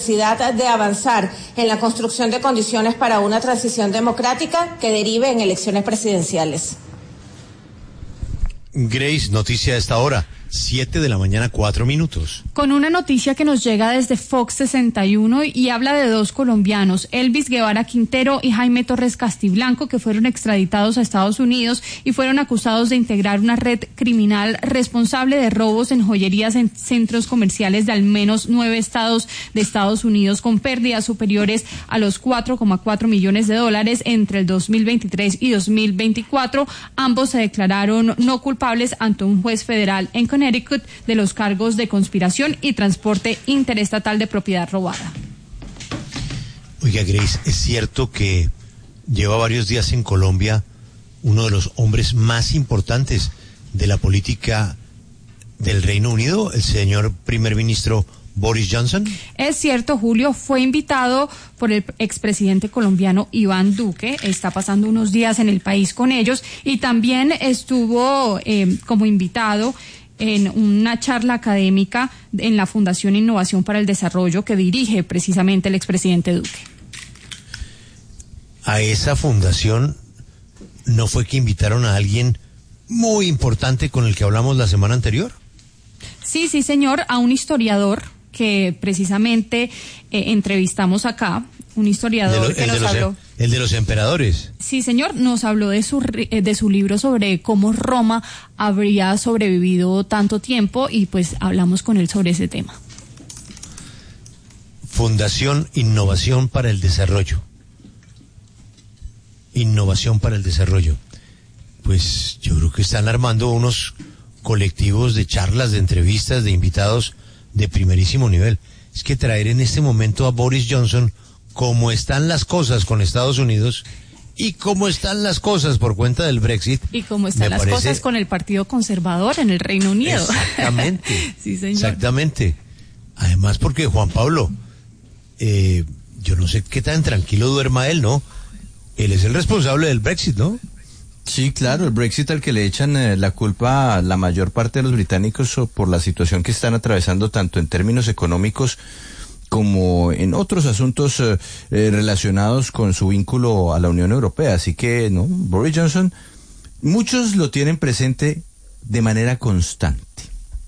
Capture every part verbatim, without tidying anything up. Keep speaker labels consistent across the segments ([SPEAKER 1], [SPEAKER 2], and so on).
[SPEAKER 1] necesidad de avanzar en la construcción de condiciones para una transición democrática que derive en elecciones presidenciales.
[SPEAKER 2] Grace, noticia de esta hora. Siete de la mañana, cuatro minutos.
[SPEAKER 3] Con una noticia que nos llega desde Fox sesenta y uno y habla de dos colombianos, Elvis Guevara Quintero y Jaime Torres Castiblanco, que fueron extraditados a Estados Unidos y fueron acusados de integrar una red criminal responsable de robos en joyerías en centros comerciales de al menos nueve estados de Estados Unidos, con pérdidas superiores a los cuatro coma cuatro millones de dólares entre el dos mil veintitrés y dos mil veinticuatro. Ambos se declararon no culpables ante un juez federal en Connecticut de los cargos de conspiración y transporte interestatal de propiedad robada.
[SPEAKER 2] Oiga, Grace, ¿es cierto que lleva varios días en Colombia uno de los hombres más importantes de la política del Reino Unido, el señor primer ministro Boris Johnson?
[SPEAKER 3] Es cierto, Julio, fue invitado por el expresidente colombiano Iván Duque, está pasando unos días en el país con ellos, y también estuvo eh, como invitado en una charla académica en la Fundación Innovación para el Desarrollo que dirige precisamente el expresidente Duque.
[SPEAKER 2] A esa fundación ¿no fue que invitaron a alguien muy importante con el que hablamos la semana anterior?
[SPEAKER 3] Sí, sí, señor, a un historiador que precisamente eh, entrevistamos acá, un historiador
[SPEAKER 2] lo,
[SPEAKER 3] que nos
[SPEAKER 2] los,
[SPEAKER 3] habló.
[SPEAKER 2] El de los emperadores.
[SPEAKER 3] Sí, señor, nos habló de su de su libro sobre cómo Roma habría sobrevivido tanto tiempo y pues hablamos con él sobre ese tema.
[SPEAKER 2] Fundación Innovación para el Desarrollo. Innovación para el Desarrollo. Pues yo creo que están armando unos colectivos de charlas, de entrevistas, de invitados de primerísimo nivel. Es que traer en este momento a Boris Johnson, cómo están las cosas con Estados Unidos y cómo están las cosas por cuenta del Brexit.
[SPEAKER 3] Y cómo están las
[SPEAKER 2] parece...
[SPEAKER 3] cosas con el Partido Conservador en el Reino Unido.
[SPEAKER 2] Exactamente.
[SPEAKER 3] Sí, señor.
[SPEAKER 2] Exactamente. Además porque Juan Pablo, eh, yo no sé qué tan tranquilo duerma él, ¿no? Él es el responsable del Brexit, ¿no?
[SPEAKER 4] Sí, claro, el Brexit al que le echan eh, la culpa a la mayor parte de los británicos por la situación que están atravesando tanto en términos económicos como en otros asuntos eh, eh, relacionados con su vínculo a la Unión Europea. Así que, no, Boris Johnson, muchos lo tienen presente de manera constante.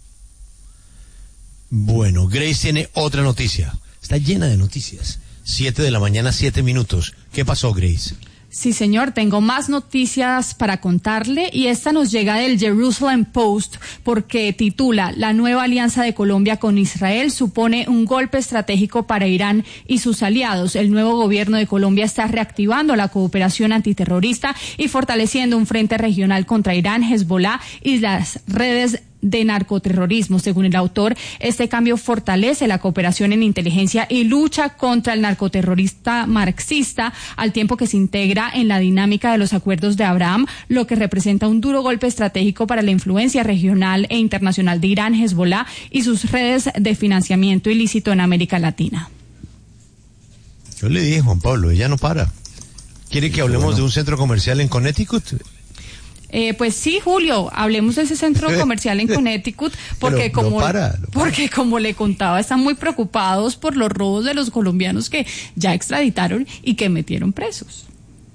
[SPEAKER 2] Bueno, Grace tiene otra noticia. Está llena de noticias. Siete de la mañana, siete minutos. ¿Qué pasó, Grace?
[SPEAKER 3] Sí, señor, tengo más noticias para contarle y esta nos llega del Jerusalem Post porque titula La nueva alianza de Colombia con Israel supone un golpe estratégico para Irán y sus aliados. El nuevo gobierno de Colombia está reactivando la cooperación antiterrorista y fortaleciendo un frente regional contra Irán, Hezbollah y las redes de narcoterrorismo. Según el autor, este cambio fortalece la cooperación en inteligencia y lucha contra el narcoterrorista marxista, al tiempo que se integra en la dinámica de los acuerdos de Abraham, lo que representa un duro golpe estratégico para la influencia regional e internacional de Irán, Hezbollah y sus redes de financiamiento ilícito en América Latina.
[SPEAKER 2] Yo le dije, Juan Pablo, ella no para. ¿Quiere que hablemos bueno. de un centro comercial en Connecticut?
[SPEAKER 3] Eh, pues sí, Julio, hablemos de ese centro comercial en Connecticut, porque
[SPEAKER 2] Pero,
[SPEAKER 3] como
[SPEAKER 2] no para, no para.
[SPEAKER 3] porque como le contaba, están muy preocupados por los robos de los colombianos que ya extraditaron y que metieron presos.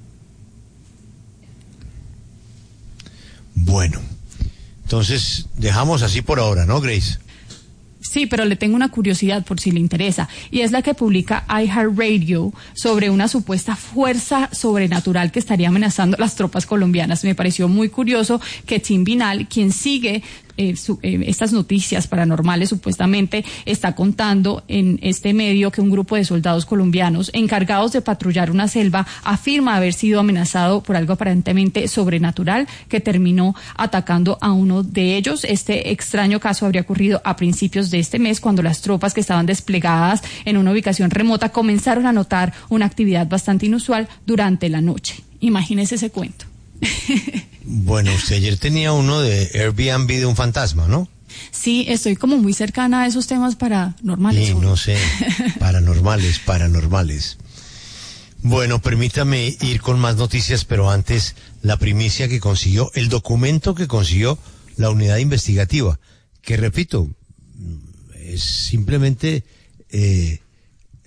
[SPEAKER 2] Bueno, entonces dejamos así por ahora, ¿no, Grace?
[SPEAKER 3] Sí, pero le tengo una curiosidad por si le interesa, y es la que publica iHeartRadio sobre una supuesta fuerza sobrenatural que estaría amenazando a las tropas colombianas. Me pareció muy curioso que Tim Binal, quien sigue eh, su, eh, estas noticias paranormales, supuestamente está contando en este medio que un grupo de soldados colombianos encargados de patrullar una selva afirma haber sido amenazado por algo aparentemente sobrenatural que terminó atacando a uno de ellos. Este extraño caso habría ocurrido a principios de este mes, cuando las tropas que estaban desplegadas en una ubicación remota comenzaron a notar una actividad bastante inusual durante la noche. Imagínese ese cuento.
[SPEAKER 2] Bueno, usted ayer tenía uno de Airbnb de un fantasma, ¿no?
[SPEAKER 3] Sí, estoy como muy cercana a esos temas paranormales.
[SPEAKER 2] Sí, no sé, paranormales, paranormales. Bueno, permítame ir con más noticias, pero antes la primicia que consiguió, el documento que consiguió la unidad investigativa, que repito, es simplemente eh,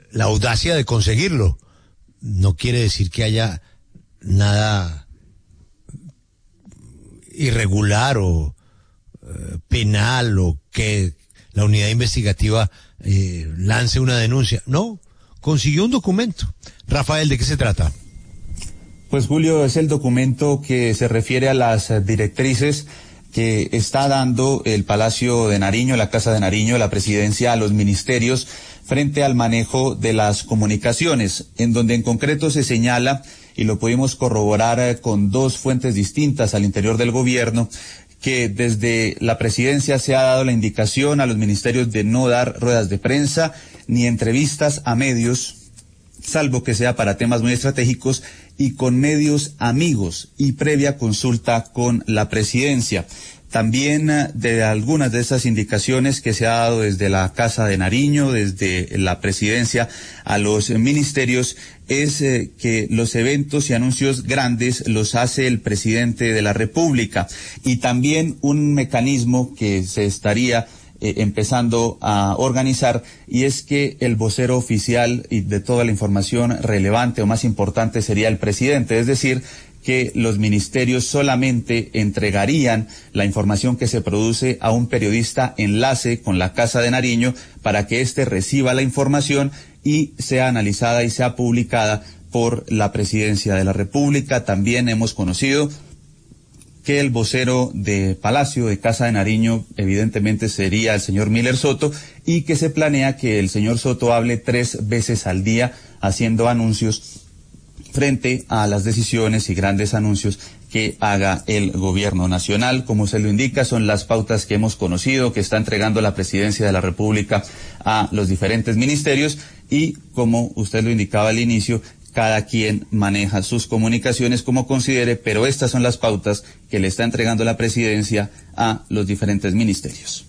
[SPEAKER 2] la audacia de conseguirlo. No quiere decir que haya nada irregular o eh, penal o que la unidad investigativa eh, lance una denuncia. No, consiguió un documento. Rafael, ¿de qué se trata?
[SPEAKER 5] Pues Julio, es el documento que se refiere a las directrices que está dando el Palacio de Nariño, la Casa de Nariño, la Presidencia, a los ministerios frente al manejo de las comunicaciones, en donde en concreto se señala, y lo pudimos corroborar con dos fuentes distintas al interior del gobierno, que desde la Presidencia se ha dado la indicación a los ministerios de no dar ruedas de prensa ni entrevistas a medios, salvo que sea para temas muy estratégicos y con medios amigos y previa consulta con la Presidencia. También de algunas de esas indicaciones que se ha dado desde la Casa de Nariño, desde la Presidencia a los ministerios, es eh, que los eventos y anuncios grandes los hace el presidente de la República, y también un mecanismo que se estaría eh, empezando a organizar, y es que el vocero oficial y de toda la información relevante o más importante sería el presidente, es decir, que los ministerios solamente entregarían la información que se produce a un periodista enlace con la Casa de Nariño para que éste reciba la información y sea analizada y sea publicada por la Presidencia de la República. También hemos conocido que el vocero de Palacio, de Casa de Nariño, evidentemente sería el señor Miller Soto, y que se planea que el señor Soto hable tres veces al día haciendo anuncios frente a las decisiones y grandes anuncios que haga el gobierno nacional. Como se lo indica, son las pautas que hemos conocido, que está entregando la Presidencia de la República a los diferentes ministerios, y como usted lo indicaba al inicio, cada quien maneja sus comunicaciones como considere, pero estas son las pautas que le está entregando la Presidencia a los diferentes ministerios.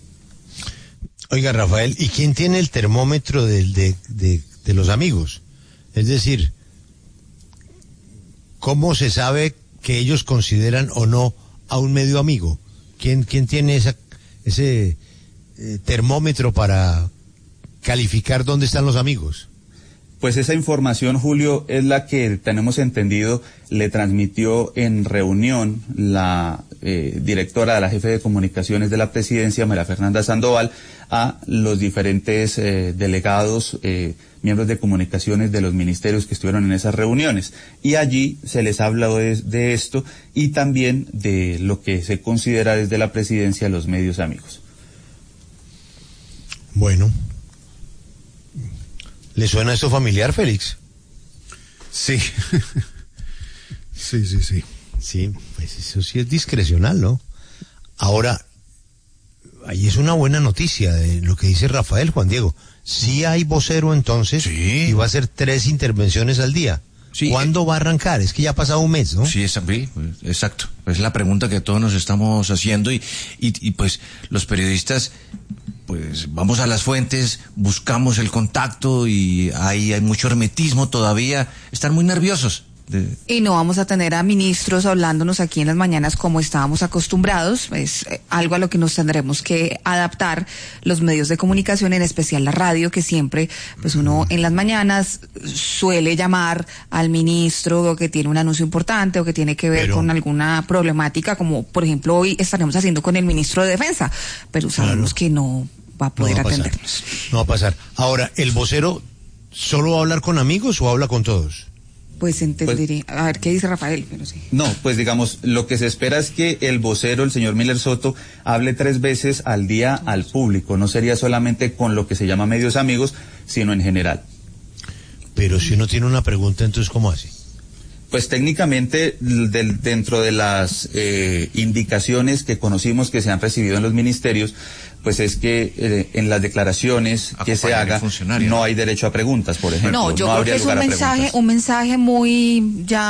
[SPEAKER 2] Oiga, Rafael, ¿y quién tiene el termómetro de, de, de, de los amigos? Es decir, ¿cómo se sabe que ellos consideran o no a un medio amigo? ¿Quién, quién tiene esa, ese eh, termómetro para calificar dónde están los amigos?
[SPEAKER 5] Pues esa información, Julio, es la que tenemos entendido le transmitió en reunión la eh, directora de la jefe de comunicaciones de la Presidencia, María Fernanda Sandoval, a los diferentes eh, delegados, eh, miembros de comunicaciones de los ministerios que estuvieron en esas reuniones. Y allí se les habla de, de esto y también de lo que se considera desde la Presidencia los medios amigos.
[SPEAKER 2] Bueno. ¿Le suena esto familiar, Félix?
[SPEAKER 6] Sí. sí, sí, sí.
[SPEAKER 2] Sí, pues eso sí es discrecional, ¿no? Ahora, ahí es una buena noticia de lo que dice Rafael, Juan Diego. Sí hay vocero entonces,
[SPEAKER 6] sí,
[SPEAKER 2] y va a hacer tres intervenciones al día. Sí. ¿Cuándo va a arrancar? Es que ya ha pasado un mes, ¿no?
[SPEAKER 6] Sí, es, sí, exacto. Es la pregunta que todos nos estamos haciendo, y, y, y pues los periodistas, pues vamos a las fuentes, buscamos el contacto, y ahí hay mucho hermetismo todavía, están muy nerviosos. De...
[SPEAKER 7] Y no vamos a tener a ministros hablándonos aquí en las mañanas como estábamos acostumbrados, es eh, algo a lo que nos tendremos que adaptar los medios de comunicación, en especial la radio, que siempre, pues uno en las mañanas suele llamar al ministro que tiene un anuncio importante o que tiene que ver pero... con alguna problemática, como por ejemplo hoy estaremos haciendo con el ministro de Defensa, pero sabemos claro. que no va a poder no va a atendernos.
[SPEAKER 2] No va a pasar. Ahora, ¿el vocero solo va a hablar con amigos o habla con todos?
[SPEAKER 7] Pues entendería. Pues, a ver, ¿qué dice Rafael? Pero sí.
[SPEAKER 5] No, pues digamos, lo que se espera es que el vocero, el señor Miller Soto, hable tres veces al día al público. No sería solamente con lo que se llama medios amigos, sino en general.
[SPEAKER 2] Pero si uno tiene una pregunta, entonces, ¿cómo hace?
[SPEAKER 5] Pues técnicamente, del, dentro de las eh, indicaciones que conocimos que se han recibido en los ministerios, pues es que eh, en las declaraciones que se haga no hay derecho a preguntas, por ejemplo.
[SPEAKER 7] No, yo
[SPEAKER 5] no
[SPEAKER 7] creo que es un mensaje, un mensaje muy ya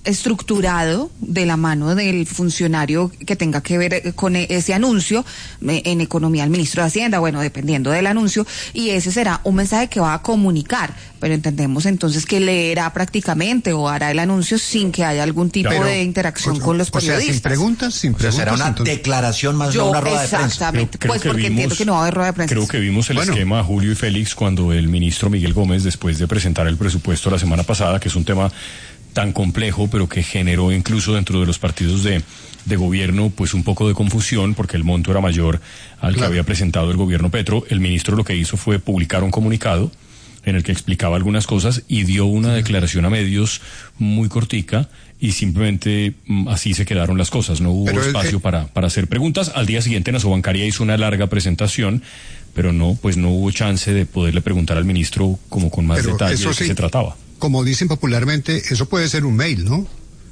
[SPEAKER 7] estructurado de la mano del funcionario que tenga que ver con ese anuncio, en economía el ministro de Hacienda, bueno, dependiendo del anuncio, y ese será un mensaje que va a comunicar, pero entendemos entonces que leerá prácticamente o hará el anuncio sin que haya algún tipo pero, de interacción
[SPEAKER 8] pues,
[SPEAKER 7] con los
[SPEAKER 8] o
[SPEAKER 7] periodistas.
[SPEAKER 8] Sea, sin preguntas, sin preguntas.
[SPEAKER 6] O sea, será una
[SPEAKER 8] entonces...
[SPEAKER 6] declaración más
[SPEAKER 7] Yo,
[SPEAKER 6] no una rueda de prensa.
[SPEAKER 7] Exactamente,
[SPEAKER 9] creo,
[SPEAKER 7] pues
[SPEAKER 9] creo
[SPEAKER 7] porque
[SPEAKER 9] vimos,
[SPEAKER 7] entiendo que no va a haber rueda de prensa.
[SPEAKER 9] Creo que vimos el bueno. esquema Julio y Félix cuando el ministro Miguel Gómez, después de presentar el presupuesto la semana pasada, que es un tema tan complejo, pero que generó incluso dentro de los partidos de, de gobierno, pues un poco de confusión, porque el monto era mayor al claro. que había presentado el gobierno Petro. El ministro lo que hizo fue publicar un comunicado en el que explicaba algunas cosas y dio una declaración a medios muy cortica y simplemente así se quedaron las cosas. No hubo pero espacio el, para, para hacer preguntas. Al día siguiente Nasobancaria hizo una larga presentación, pero no, pues no hubo chance de poderle preguntar al ministro como con más detalle de qué sí. se trataba.
[SPEAKER 8] Como dicen popularmente, eso puede ser un mail, ¿no?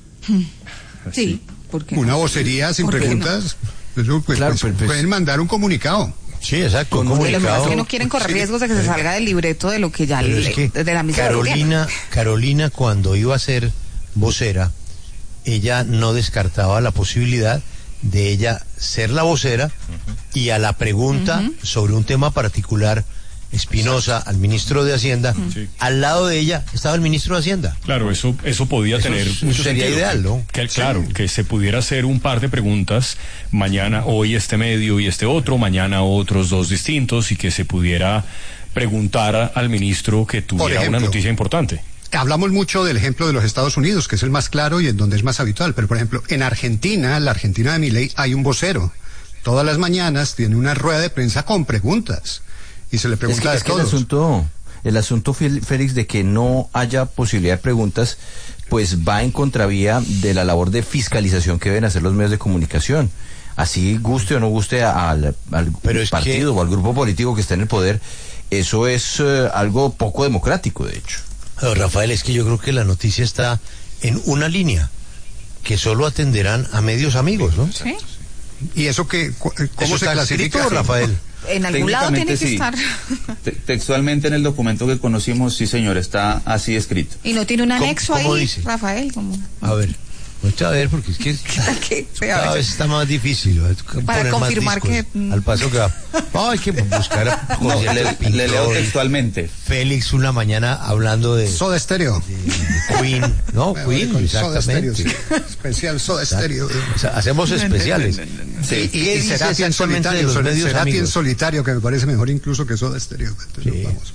[SPEAKER 7] Sí, ¿por qué?
[SPEAKER 8] Una vocería sin preguntas. No? Eso, pues, claro, pues, pues, pueden mandar un comunicado.
[SPEAKER 2] Sí, exacto.
[SPEAKER 7] Un comunicado. Es que no quieren correr riesgos de que se salga del libreto de lo que ya le,
[SPEAKER 2] es que
[SPEAKER 7] de la misma
[SPEAKER 2] Carolina, Carolina, cuando iba a ser vocera, ella no descartaba la posibilidad de ella ser la vocera uh-huh. y a la pregunta uh-huh. sobre un tema particular espinosa al ministro de Hacienda, sí. al lado de ella estaba el ministro de Hacienda.
[SPEAKER 9] Claro, eso eso podía
[SPEAKER 2] eso
[SPEAKER 9] tener
[SPEAKER 2] es,
[SPEAKER 9] mucho
[SPEAKER 2] sería
[SPEAKER 9] sentido.
[SPEAKER 2] ideal, ¿no?
[SPEAKER 9] Que, claro, sí. que se pudiera hacer un par de preguntas, mañana, hoy este medio y este otro, mañana otros dos distintos, y que se pudiera preguntar al ministro que tuviera ejemplo, una noticia importante.
[SPEAKER 8] Hablamos mucho del ejemplo de los Estados Unidos, que es el más claro y en donde es más habitual, pero por ejemplo, en Argentina, la Argentina de Milei, hay un vocero. Todas las mañanas tiene una rueda de prensa con preguntas. Y se le pregunta
[SPEAKER 4] es que,
[SPEAKER 8] a todos.
[SPEAKER 4] Es que el asunto, el asunto, Félix, de que no haya posibilidad de preguntas, pues va en contravía de la labor de fiscalización que deben hacer los medios de comunicación. Así guste o no guste al, al partido que... o al grupo político que está en el poder, eso es uh, algo poco democrático, de hecho.
[SPEAKER 2] No, Rafael, es que yo creo que la noticia está en una línea, que solo atenderán a medios amigos, ¿no?
[SPEAKER 7] Sí.
[SPEAKER 8] ¿Y eso qué? ¿Cómo
[SPEAKER 2] ¿Eso
[SPEAKER 8] se
[SPEAKER 2] está
[SPEAKER 8] clasifica,
[SPEAKER 2] escrito, Rafael?
[SPEAKER 7] En algún lado tiene que
[SPEAKER 5] sí.
[SPEAKER 7] estar.
[SPEAKER 5] Te textualmente en el documento que conocimos, sí señor, está así escrito.
[SPEAKER 7] Y no tiene un anexo
[SPEAKER 2] ¿Cómo, cómo
[SPEAKER 7] ahí,
[SPEAKER 2] dice?
[SPEAKER 7] Rafael. ¿Cómo?
[SPEAKER 2] A ver, muestra a ver, porque es que cada vez está más difícil.
[SPEAKER 7] Para confirmar que...
[SPEAKER 2] Al paso que va. No, hay que buscar...
[SPEAKER 5] No, le, le leo textualmente.
[SPEAKER 2] Félix una mañana hablando de...
[SPEAKER 8] Soda Stereo.
[SPEAKER 2] De, de Queen. No, Queen, exactamente.
[SPEAKER 8] Soda Stereo, sí. Especial Soda Stereo.
[SPEAKER 2] O sea, hacemos especiales.
[SPEAKER 8] Sí, y, y, y Cerati en solitario, los medios Cerati en solitario, que me parece mejor incluso que Soda Stereo. Entonces, sí. Vamos a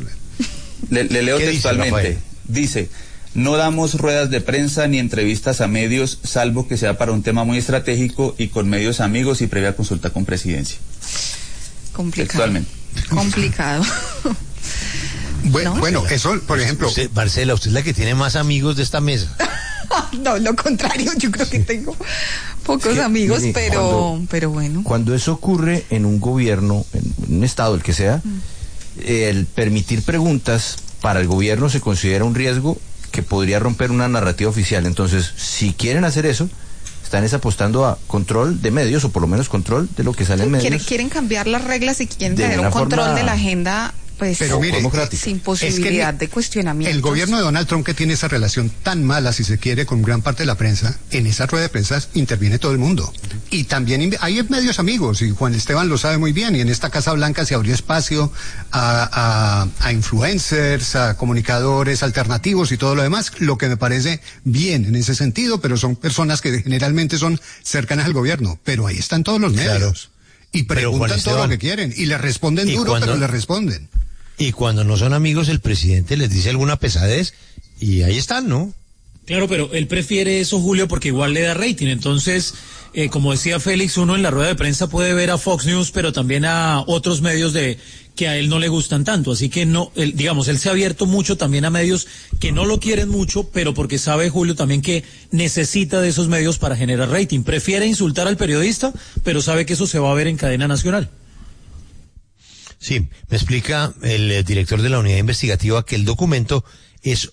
[SPEAKER 5] le, le leo textualmente. Dice, dice, no damos ruedas de prensa ni entrevistas a medios, salvo que sea para un tema muy estratégico y con medios amigos y previa consulta con presidencia.
[SPEAKER 7] Complicado.
[SPEAKER 5] Textualmente.
[SPEAKER 7] Complicado.
[SPEAKER 8] Bueno, ¿no? bueno, eso, por ejemplo...
[SPEAKER 2] Usted, Marcela, usted es la que tiene más amigos de esta mesa.
[SPEAKER 7] No, lo contrario, yo creo que tengo pocos es que, amigos, mire, pero cuando, pero bueno.
[SPEAKER 4] Cuando eso ocurre en un gobierno, en un estado, el que sea, mm. el permitir preguntas para el gobierno se considera un riesgo que podría romper una narrativa oficial. Entonces, si quieren hacer eso, están es apostando a control de medios, o por lo menos control de lo que sale en medios.
[SPEAKER 7] Quieren, quieren cambiar las reglas y quieren tener un control forma... de la agenda. Pues,
[SPEAKER 8] pero mire,
[SPEAKER 7] sin posibilidad es que de cuestionamiento.
[SPEAKER 8] El gobierno de Donald Trump, que tiene esa relación tan mala, si se quiere, con gran parte de la prensa, en esa rueda de prensa interviene todo el mundo. Y también hay medios amigos, y Juan Esteban lo sabe muy bien, y en esta Casa Blanca se abrió espacio a, a, a influencers, a comunicadores alternativos y todo lo demás, lo que me parece bien en ese sentido, pero son personas que generalmente son cercanas al gobierno. Pero ahí están todos los medios. Claro. Y preguntan todo lo que quieren, y le responden duro, cuando... pero le responden.
[SPEAKER 2] Y cuando no son amigos, el presidente les dice alguna pesadez y ahí están, ¿no?
[SPEAKER 10] Claro, pero él prefiere eso, Julio, porque igual le da rating. Entonces, eh, como decía Félix, uno en la rueda de prensa puede ver a Fox News, pero también a otros medios de que a él no le gustan tanto. Así que no, él, digamos, él se ha abierto mucho también a medios que no lo quieren mucho, pero porque sabe, Julio, también que necesita de esos medios para generar rating. Prefiere insultar al periodista, pero sabe que eso se va a ver en cadena nacional.
[SPEAKER 2] Sí, me explica el eh, director de la unidad investigativa que el documento es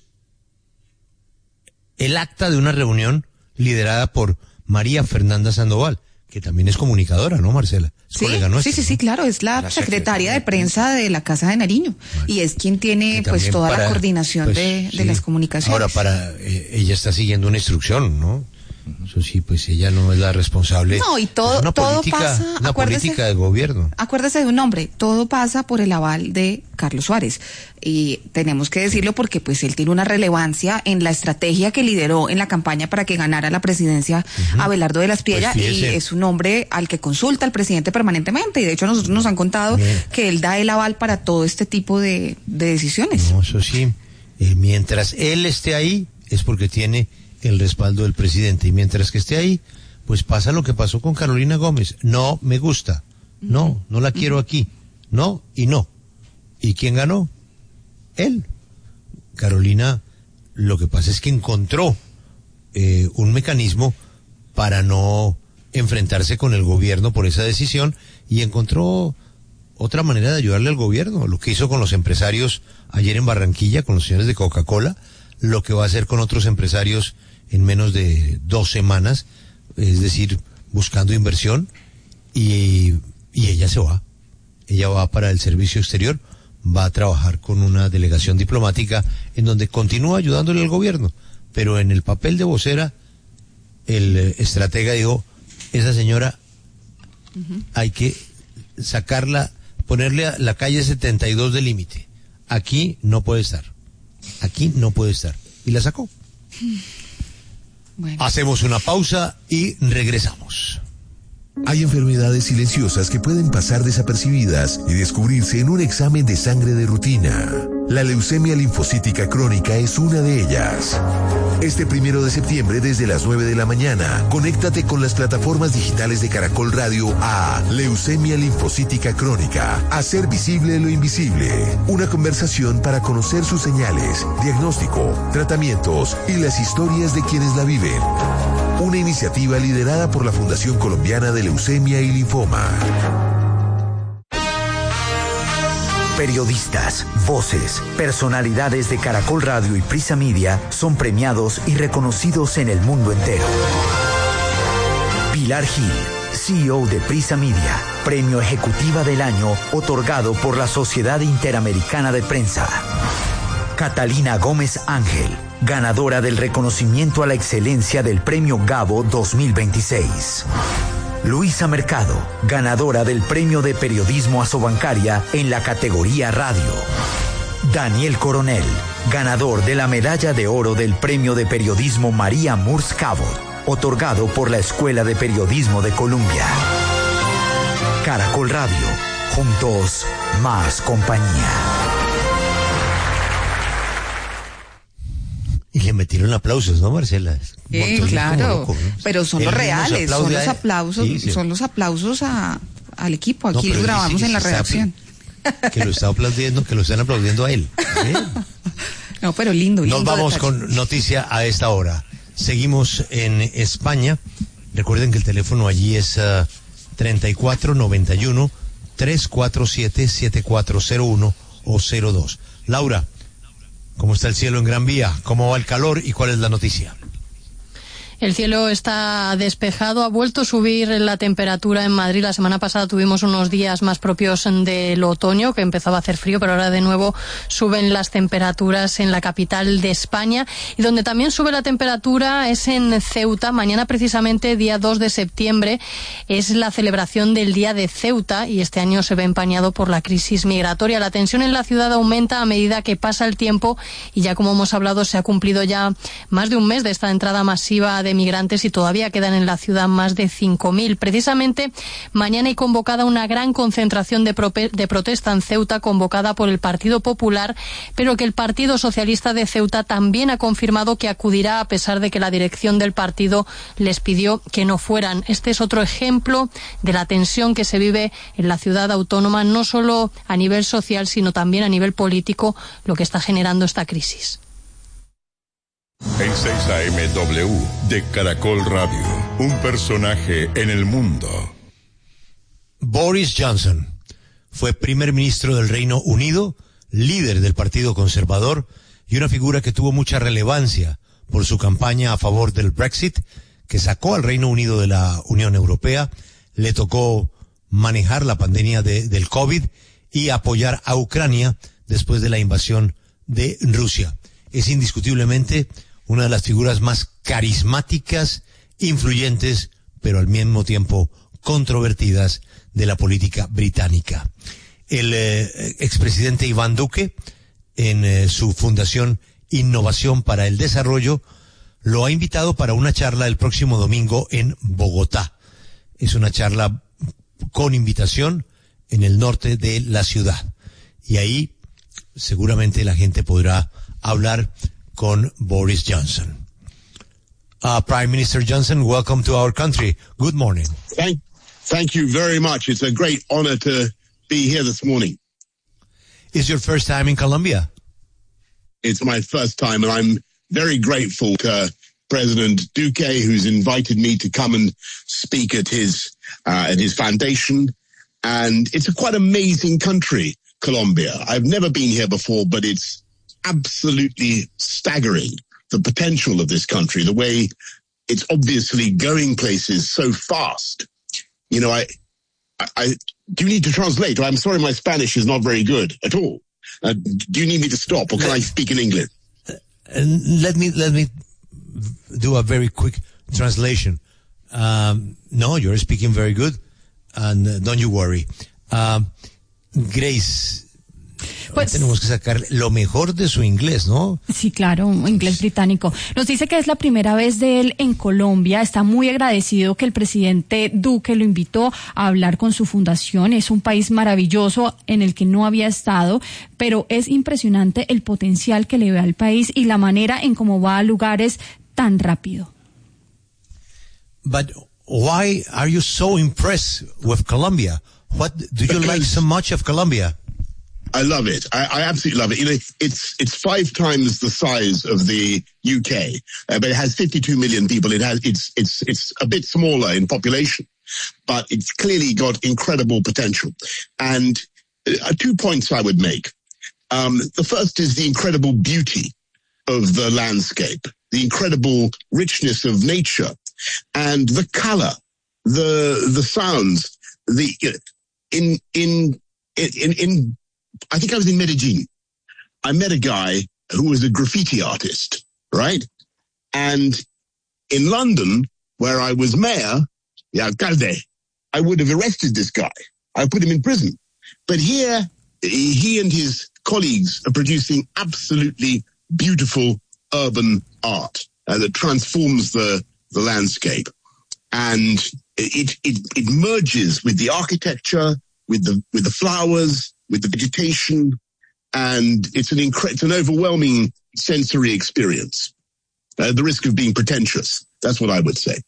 [SPEAKER 2] el acta de una reunión liderada por María Fernanda Sandoval, que también es comunicadora, ¿no, Marcela? Es
[SPEAKER 7] sí,
[SPEAKER 2] colega nuestra,
[SPEAKER 7] sí, sí,
[SPEAKER 2] ¿no?
[SPEAKER 7] sí, claro, es la, la secretaria de prensa de la Casa de Nariño, bueno, y es quien tiene pues toda para, la coordinación pues, de, de sí. las comunicaciones.
[SPEAKER 2] Ahora, para eh, ella está siguiendo una instrucción, ¿no? Eso sí, pues ella no es la responsable.
[SPEAKER 7] No, y todo,
[SPEAKER 2] es una
[SPEAKER 7] todo
[SPEAKER 2] política,
[SPEAKER 7] pasa.
[SPEAKER 2] Una política de gobierno.
[SPEAKER 7] Acuérdese de un nombre, todo pasa por el aval de Carlos Suárez. Y tenemos que decirlo porque pues él tiene una relevancia en la estrategia que lideró en la campaña para que ganara la presidencia uh-huh. Abelardo de la Espriella, pues y es un hombre al que consulta el presidente permanentemente. Y de hecho, nosotros nos han contado Bien. que él da el aval para todo este tipo de, de decisiones.
[SPEAKER 2] No, eso sí. Eh, mientras él esté ahí, es porque tiene el respaldo del presidente, y mientras que esté ahí, pues pasa lo que pasó con Carolina Gómez. No me gusta, no, no la quiero aquí, no y no. ¿Y quién ganó? Él. Carolina, lo que pasa es que encontró eh, un mecanismo para no enfrentarse con el gobierno por esa decisión, y encontró otra manera de ayudarle al gobierno, lo que hizo con los empresarios ayer en Barranquilla, con los señores de Coca-Cola, lo que va a hacer con otros empresarios en menos de dos semanas, es decir, buscando inversión, y, y ella se va. Ella va para el servicio exterior, va a trabajar con una delegación diplomática en donde continúa ayudándole al gobierno, pero en el papel de vocera, el estratega dijo, esa señora uh-huh. hay que sacarla, ponerle a la calle setenta y dos de límite. Aquí no puede estar. Aquí no puede estar. Y la sacó. Bueno. Hacemos una pausa y regresamos.
[SPEAKER 11] Hay enfermedades silenciosas que pueden pasar desapercibidas y descubrirse en un examen de sangre de rutina. La leucemia linfocítica crónica es una de ellas. Este primero de septiembre desde las nueve de la mañana, conéctate con las plataformas digitales de Caracol Radio a Leucemia linfocítica crónica, hacer visible lo invisible. Una conversación para conocer sus señales, diagnóstico, tratamientos y las historias de quienes la viven. Una iniciativa liderada por la Fundación Colombiana de Leucemia y Linfoma.
[SPEAKER 12] Periodistas, voces, personalidades de Caracol Radio y Prisa Media son premiados y reconocidos en el mundo entero. Pilar Gil, C E O de Prisa Media, Premio Ejecutiva del Año otorgado por la Sociedad Interamericana de Prensa. Catalina Gómez Ángel, ganadora del reconocimiento a la excelencia del Premio Gabo dos mil veintiséis. Luisa Mercado, ganadora del Premio de Periodismo Asobancaria en la categoría Radio. Daniel Coronel, ganador de la Medalla de Oro del Premio de Periodismo María Murs Cabot, otorgado por la Escuela de Periodismo de Columbia. Caracol Radio, juntos, más compañía.
[SPEAKER 2] Y le metieron aplausos, ¿no, Marcela?
[SPEAKER 7] Sí, claro, loco, ¿no? Pero son los reales, son los aplausos, sí, sí. son los aplausos a, al equipo. Aquí no, lo grabamos en la redacción.
[SPEAKER 2] Que lo está aplaudiendo, que lo están aplaudiendo a él. ¿Sí?
[SPEAKER 7] No, pero lindo, lindo.
[SPEAKER 2] Nos vamos
[SPEAKER 7] detalle.
[SPEAKER 2] con noticia a esta hora. Seguimos en España. Recuerden que el teléfono allí es uh, treinta y cuatro noventa y uno, trescientos cuarenta y siete, setenta y cuatro cero uno o cero dos. Laura, ¿cómo está el cielo en Gran Vía? ¿Cómo va el calor y cuál es la noticia?
[SPEAKER 13] El cielo está despejado, ha vuelto a subir la temperatura en Madrid. La semana pasada tuvimos unos días más propios del otoño, que empezaba a hacer frío, pero ahora de nuevo suben las temperaturas en la capital de España. Y donde también sube la temperatura es en Ceuta. Mañana, precisamente, día dos de septiembre, es la celebración del Día de Ceuta, y este año se ve empañado por la crisis migratoria. La tensión en la ciudad aumenta a medida que pasa el tiempo, y ya como hemos hablado, se ha cumplido ya más de un mes de esta entrada masiva de migrantes y todavía quedan en la ciudad más de cinco mil. Precisamente mañana hay convocada una gran concentración de, pro de protesta en Ceuta, convocada por el Partido Popular, pero que el Partido Socialista de Ceuta también ha confirmado que acudirá, a pesar de que la dirección del partido les pidió que no fueran. Este es otro ejemplo de la tensión que se vive en la ciudad autónoma, no solo a nivel social, sino también a nivel político, lo que está generando esta crisis.
[SPEAKER 14] En seis A M W de Caracol Radio, un personaje en el mundo.
[SPEAKER 2] Boris Johnson fue primer ministro del Reino Unido, líder del Partido Conservador y una figura que tuvo mucha relevancia por su campaña a favor del Brexit, que sacó al Reino Unido de la Unión Europea le tocó manejar la pandemia de, del COVID y apoyar a Ucrania después de la invasión de Rusia. Es indiscutiblemente una de las figuras más carismáticas, influyentes, pero al mismo tiempo controvertidas de la política británica. El eh, expresidente Iván Duque, en eh, su fundación Innovación para el Desarrollo, lo ha invitado para una charla el próximo domingo en Bogotá. Es una charla con invitación en el norte de la ciudad. Y ahí seguramente la gente podrá hablar con Boris Johnson. Uh, Prime Minister Johnson, welcome to our country. Good morning.
[SPEAKER 15] Thank, thank you very much. It's a great honor to be here this morning.
[SPEAKER 2] It's your first time in Colombia?
[SPEAKER 15] It's my first time, and I'm very grateful to President Duque, who's invited me to come and speak at his uh, at his foundation. And it's a quite amazing country, Colombia. I've never been here before, but it's absolutely staggering, the potential of this country, the way it's obviously going places so fast. You know, I, I, I do you need to translate? I'm sorry, my Spanish is not very good at all. Uh, do you need me to stop, or can I speak in English?
[SPEAKER 2] Uh, let me let me do a very quick translation. Um, no, you're speaking very good, and uh, don't you worry. Um, Grace, pues, tenemos que sacar lo mejor de su inglés, ¿no?
[SPEAKER 3] Sí, claro, un inglés británico. Nos dice que es la primera vez de él en Colombia. Está muy agradecido que el presidente Duque lo invitó a hablar con su fundación. Es un país maravilloso en el que no había estado, pero es impresionante el potencial que le ve al país y la manera en cómo va a lugares tan rápido.
[SPEAKER 2] But why are you so impressed with Colombia? What do you like so much of Colombia?
[SPEAKER 15] I love it. I, I absolutely love it. You know, it's it's five times the size of the U K, uh, but it has fifty-two million people. It has it's it's it's a bit smaller in population, but it's clearly got incredible potential. And uh, two points I would make. Um, the first is the incredible beauty of the landscape, the incredible richness of nature, and the color, the the sounds. The in in in in. I think I was in Medellin. I met a guy who was a graffiti artist, right? And in London, where I was mayor, the alcalde, I would have arrested this guy. I put him in prison. But here, he and his colleagues are producing absolutely beautiful urban art uh, that transforms the, the landscape. And it, it, it merges with the architecture, with the, with the flowers, with the vegetation, and it's an incre- it's an overwhelming sensory experience. Uh, the risk of being pretentious, that's what I would say.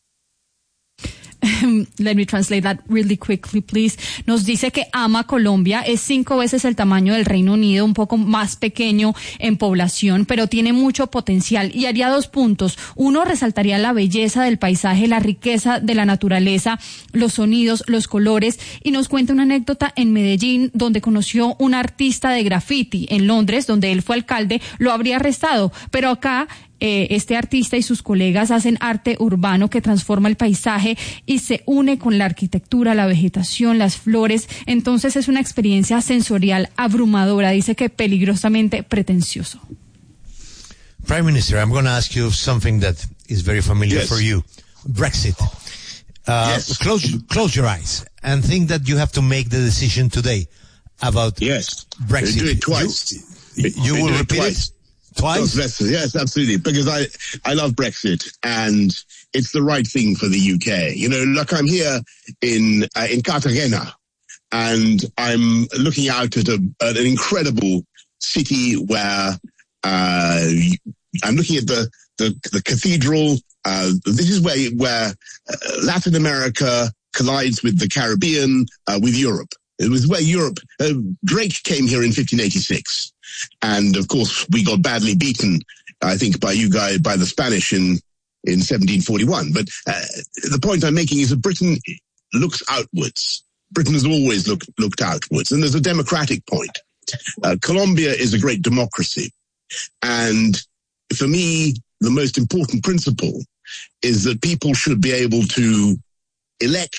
[SPEAKER 3] Let me translate that really quickly, please. Nos dice que ama Colombia, es cinco veces el tamaño del Reino Unido, un poco más pequeño en población, pero tiene mucho potencial. Y haría dos puntos. Uno, resaltaría la belleza del paisaje, la riqueza de la naturaleza, los sonidos, los colores. Y nos cuenta una anécdota en Medellín, donde conoció un artista de graffiti. En Londres, donde él fue alcalde, lo habría arrestado. Pero acá, Eh, este artista y sus colegas hacen arte urbano que transforma el paisaje y se une con la arquitectura, la vegetación, las flores. Entonces es una experiencia sensorial abrumadora. Dice que peligrosamente pretencioso.
[SPEAKER 2] Prime Minister, I'm going to ask you something that is very familiar
[SPEAKER 15] Yes.
[SPEAKER 2] for you. Brexit. Uh,
[SPEAKER 15] Yes.
[SPEAKER 2] Close, close your eyes and think that you have to make the decision today about
[SPEAKER 15] yes.
[SPEAKER 2] Brexit.
[SPEAKER 15] They do it twice.
[SPEAKER 2] You, you
[SPEAKER 15] They
[SPEAKER 2] will
[SPEAKER 15] do it
[SPEAKER 2] repeat
[SPEAKER 15] twice.
[SPEAKER 2] it twice?
[SPEAKER 15] Yes, yes, absolutely. Because I, I love Brexit, and it's the right thing for the U K. You know, look, I'm here in uh, in Cartagena, and I'm looking out at, a, at an incredible city where uh, I'm looking at the the, the cathedral. Uh, this is where where uh, Latin America collides with the Caribbean, uh, with Europe. It was where Europe, uh, Drake came here in fifteen eighty-six. And of course, we got badly beaten, I think, by you guys, by the Spanish in, in seventeen forty-one. But uh, the point I'm making is that Britain looks outwards. Britain has always looked, looked outwards. And there's a democratic point. Uh, Colombia is a great democracy. And for me, the most important principle is that people should be able to elect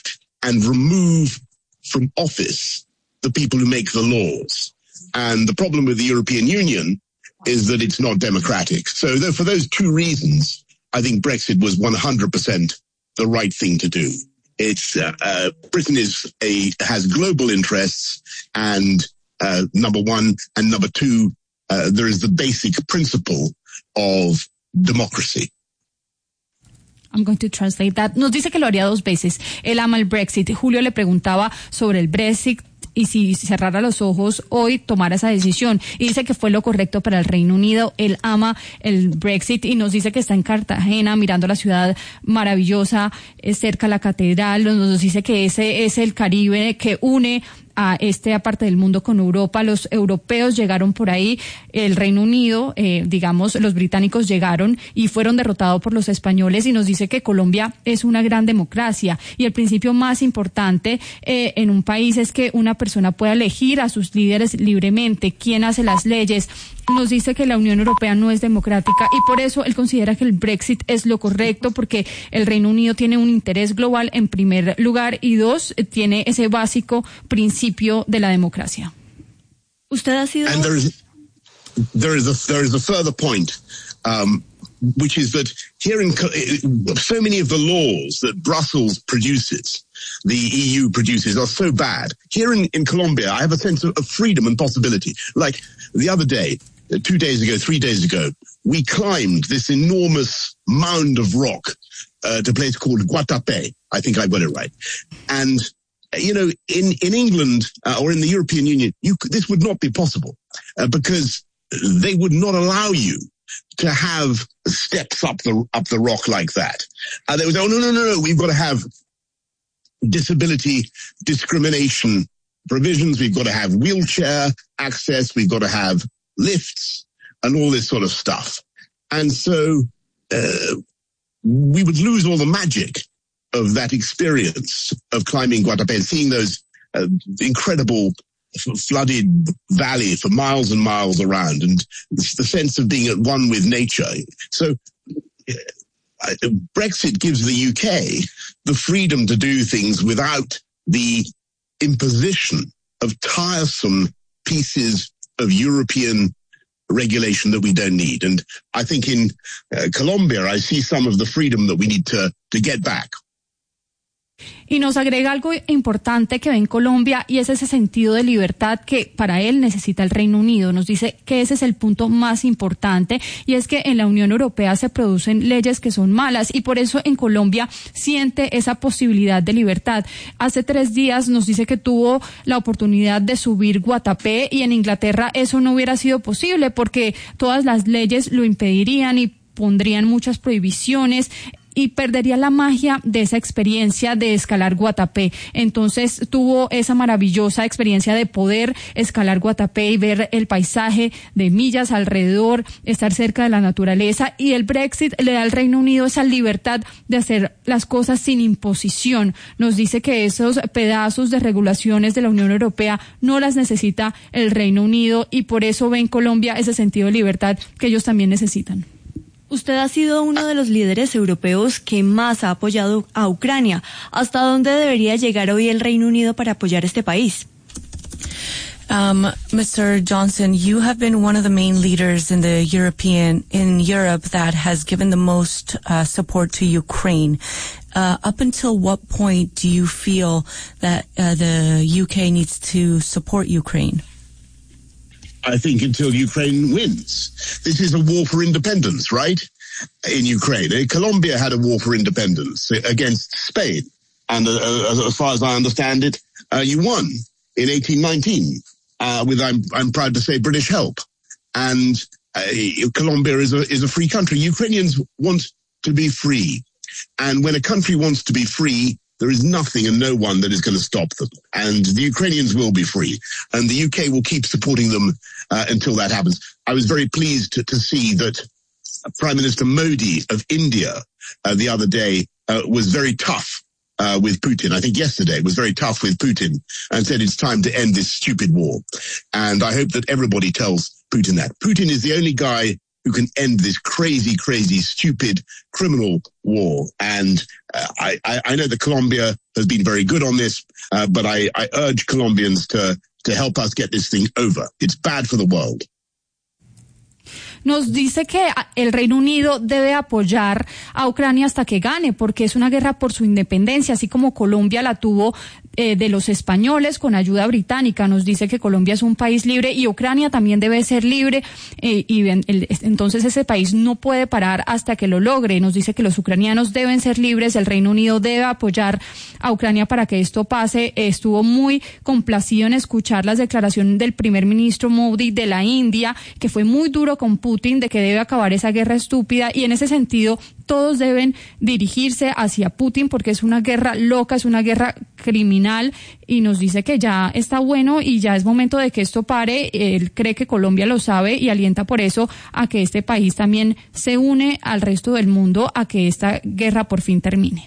[SPEAKER 15] and remove from office the people who make the laws. And the problem with the European Union is that it's not democratic. So though, for those two reasons, I think Brexit was one hundred percent the right thing to do. It's uh, uh, Britain is a has global interests, and uh, number one, and number two, uh, there is the basic principle of democracy.
[SPEAKER 3] I'm going to translate that. Nos dice que lo haría dos veces. Él ama el Brexit. Julio le preguntaba sobre el Brexit y si cerrara los ojos hoy tomara esa decisión. Y dice que fue lo correcto para el Reino Unido. Él ama el Brexit y nos dice que está en Cartagena mirando la ciudad maravillosa, eh, cerca a la catedral. Nos dice que ese es el Caribe que une a esta parte del mundo con Europa. Los europeos llegaron por ahí, el Reino Unido, eh, digamos, los británicos llegaron y fueron derrotados por los españoles, y nos dice que Colombia es una gran democracia y el principio más importante eh, en un país es que una persona pueda elegir a sus líderes libremente, quién hace las leyes. Nos dice que la Unión Europea no es democrática y por eso él considera que el Brexit es lo correcto, porque el Reino Unido tiene un interés global en primer lugar y dos, tiene ese básico principio de la democracia.
[SPEAKER 13] Usted ha sido...
[SPEAKER 15] And there is, there is, a, there is a further point, um, which is that here in so many of the laws that Brussels produces, the E U produces, are so bad. Here in, in Colombia, I have a sense of, of freedom and possibility. Like the other day, two days ago, three days ago, we climbed this enormous mound of rock uh, to a place called Guatapé. I think I got it right. And, you know, in, in England uh, or in the European Union, you, this would not be possible uh, because they would not allow you to have steps up the up the rock like that. Uh, they would say, oh, no, no, no, no, we've got to have disability discrimination provisions, we've got to have wheelchair access, we've got to have lifts and all this sort of stuff. And so uh, we would lose all the magic of that experience of climbing Guatapé and seeing those uh, incredible flooded valley for miles and miles around, and it's the sense of being at one with nature. So uh, Brexit gives the U K the freedom to do things without the imposition of tiresome pieces of European regulation that we don't need. And I think in uh, Colombia, I see some of the freedom that we need to, to get back.
[SPEAKER 3] Y nos agrega algo importante que ve en Colombia, y es ese sentido de libertad que para él necesita el Reino Unido. Nos dice que ese es el punto más importante, y es que en la Unión Europea se producen leyes que son malas, y por eso en Colombia siente esa posibilidad de libertad. Hace tres días nos dice que tuvo la oportunidad de subir Guatapé, y en Inglaterra eso no hubiera sido posible porque todas las leyes lo impedirían y pondrían muchas prohibiciones, y perdería la magia de esa experiencia de escalar Guatapé. Entonces tuvo esa maravillosa experiencia de poder escalar Guatapé y ver el paisaje de millas alrededor, estar cerca de la naturaleza, y el Brexit le da al Reino Unido esa libertad de hacer las cosas sin imposición. Nos dice que esos pedazos de regulaciones de la Unión Europea no las necesita el Reino Unido, y por eso ve en Colombia ese sentido de libertad que ellos también necesitan.
[SPEAKER 13] Usted ha sido uno de los líderes europeos que más ha apoyado a Ucrania. ¿Hasta dónde debería llegar hoy el Reino Unido para apoyar este país?
[SPEAKER 16] Um, Mister Johnson, you have been one of the main leaders in the European, in Europe that has given the most uh, support to Ukraine. Uh, up until what point do you feel that uh, the U K needs to support Ukraine?
[SPEAKER 15] I think until Ukraine wins. This is a war for independence, right? In Ukraine. Colombia had a war for independence against Spain. And uh, as far as I understand it, uh, you won in eighteen nineteen uh, with, I'm, I'm proud to say, British help. And uh, Colombia is a, is a free country. Ukrainians want to be free. And when a country wants to be free, there is nothing and no one that is going to stop them. And the Ukrainians will be free. And the U K will keep supporting them uh, until that happens. I was very pleased to, to see that Prime Minister Modi of India uh, the other day uh, was very tough uh, with Putin. I think yesterday was very tough with Putin and said it's time to end this stupid war. And I hope that everybody tells Putin that. Putin is the only guy who can end this crazy, crazy, stupid criminal war. And uh, I, I know that Colombia has been very good on this, uh, but I, I urge Colombians to, to help us get this thing over. It's bad for the world.
[SPEAKER 3] Nos dice que el Reino Unido debe apoyar a Ucrania hasta que gane, porque es una guerra por su independencia, así como Colombia la tuvo eh, de los españoles con ayuda británica. Nos dice que Colombia es un país libre y Ucrania también debe ser libre, eh, y el, entonces ese país no puede parar hasta que lo logre. Nos dice que los ucranianos deben ser libres, el Reino Unido debe apoyar a Ucrania para que esto pase. Eh, estuvo muy complacido en escuchar las declaraciones del primer ministro Modi de la India, que fue muy duro con Putin, de que debe acabar esa guerra estúpida, y en ese sentido todos deben dirigirse hacia Putin porque es una guerra loca, es una guerra criminal, y nos dice que ya está bueno y ya es momento de que esto pare. Él cree que Colombia lo sabe y alienta por eso a que este país también se une al resto del mundo a que esta guerra por fin termine.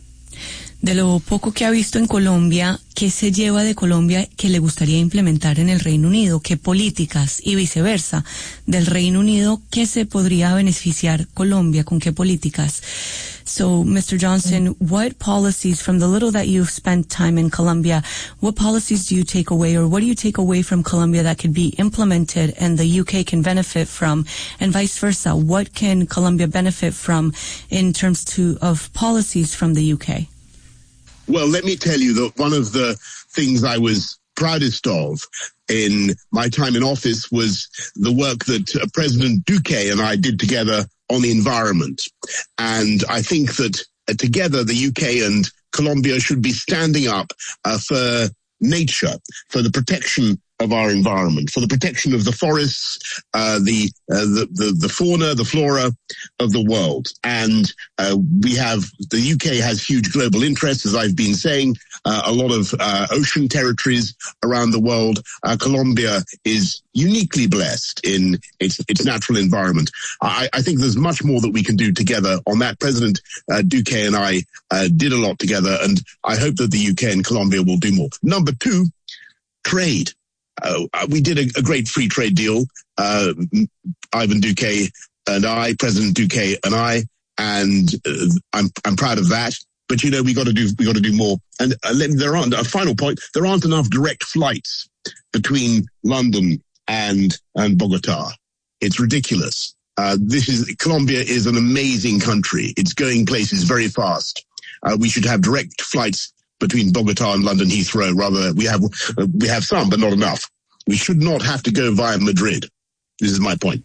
[SPEAKER 16] De lo poco que ha visto en Colombia, ¿qué se lleva de Colombia que le gustaría implementar en el Reino Unido? ¿Qué políticas y viceversa del Reino Unido, qué se podría beneficiar Colombia, con qué políticas? So, Mister Johnson, what policies, from the little that you've spent time in Colombia, what policies do you take away, or what do you take away from Colombia that could be implemented and the U K can benefit from, and vice versa? What can Colombia benefit from in terms to, of policies from the U K?
[SPEAKER 15] Well, let me tell you that one of the things I was proudest of in my time in office was the work that uh, President Duque and I did together on the environment. And I think that uh, together the U K and Colombia should be standing up uh, for nature, for the protection of our environment, for the protection of the forests, uh, the, uh, the, the, the fauna, the flora of the world. And, uh, we have, the U K has huge global interests, as I've been saying, uh, a lot of, uh, ocean territories around the world. Uh, Colombia is uniquely blessed in its, its natural environment. I, I think there's much more that we can do together on that. President, uh, Duque and I, uh, did a lot together, and I hope that the U K and Colombia will do more. Number two, trade. Uh, we did a, a great free trade deal, uh, Ivan Duque and I, President Duque and I, and uh, I'm I'm proud of that. But you know, we got to do we got to do more. And uh, there aren't a final point. There aren't enough direct flights between London and and Bogota. It's ridiculous. Uh, this is Colombia is an amazing country. It's going places very fast. Uh, we should have direct flights between Bogota and London Heathrow. Rather, we have uh, we have some, but not enough. We should not have to go via Madrid. This is my point.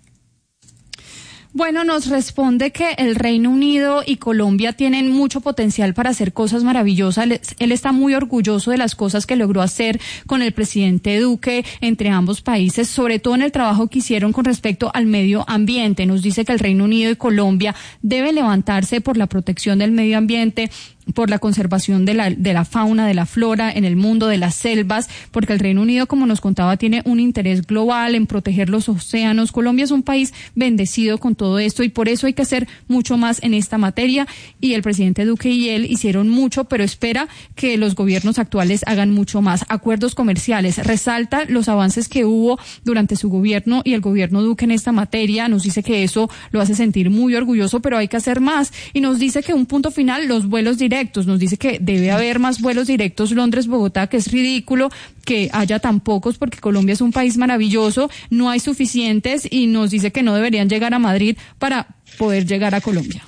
[SPEAKER 3] Bueno, nos responde que el Reino Unido y Colombia tienen mucho potencial para hacer cosas maravillosas. Él, él está muy orgulloso de las cosas que logró hacer con el presidente Duque entre ambos países, sobre todo en el trabajo que hicieron con respecto al medio ambiente. Nos dice que el Reino Unido y Colombia deben levantarse por la protección del medio ambiente, por la conservación de la, de la fauna, de la flora en el mundo, de las selvas, porque el Reino Unido, como nos contaba, tiene un interés global en proteger los océanos. Colombia es un país bendecido con todo esto y por eso hay que hacer mucho más en esta materia, y el presidente Duque y él hicieron mucho, pero espera que los gobiernos actuales hagan mucho más. Acuerdos comerciales, resalta los avances que hubo durante su gobierno y el gobierno Duque en esta materia. Nos dice que eso lo hace sentir muy orgulloso, pero hay que hacer más, y nos dice que un punto final, los vuelos directos. Nos dice que debe haber más vuelos directos Londres-Bogotá, que es ridículo que haya tan pocos porque Colombia es un país maravilloso, no hay suficientes, y nos dice que no deberían llegar a Madrid para poder llegar a Colombia.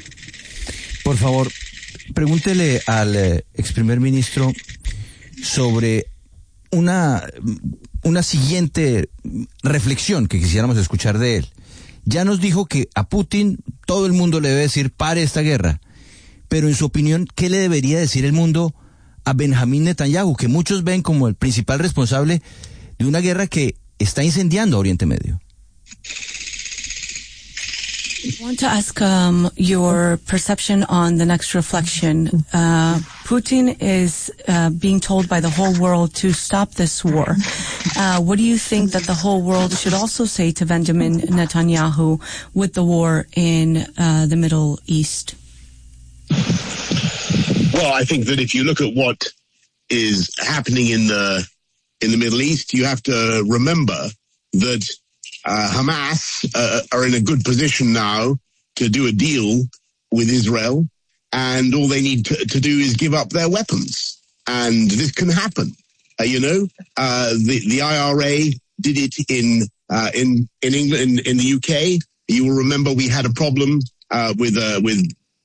[SPEAKER 4] Por favor, pregúntele al eh, ex primer ministro sobre una, una siguiente reflexión que quisiéramos escuchar de él. Ya nos dijo que a Putin todo el mundo le debe decir pare esta guerra. Pero en su opinión, ¿qué le debería decir el mundo a Benjamín Netanyahu, que muchos ven como el principal responsable de una guerra que está incendiando a Oriente Medio?
[SPEAKER 16] I want to ask um, your perception on the next reflection. Uh, Putin is uh, being told by the whole world to stop this war. Uh, what do you think that the whole world should also say to Benjamin Netanyahu with the war in uh, the Middle East?
[SPEAKER 15] Well, I think that if you look at what is happening in the in the Middle East, you have to remember that uh, Hamas uh, are in a good position now to do a deal with Israel, and all they need to, to do is give up their weapons. And this can happen. Uh, you know, uh, the, the I R A did it in, uh, in, in England, in, in the U K. You will remember we had a problem, uh, with, uh, with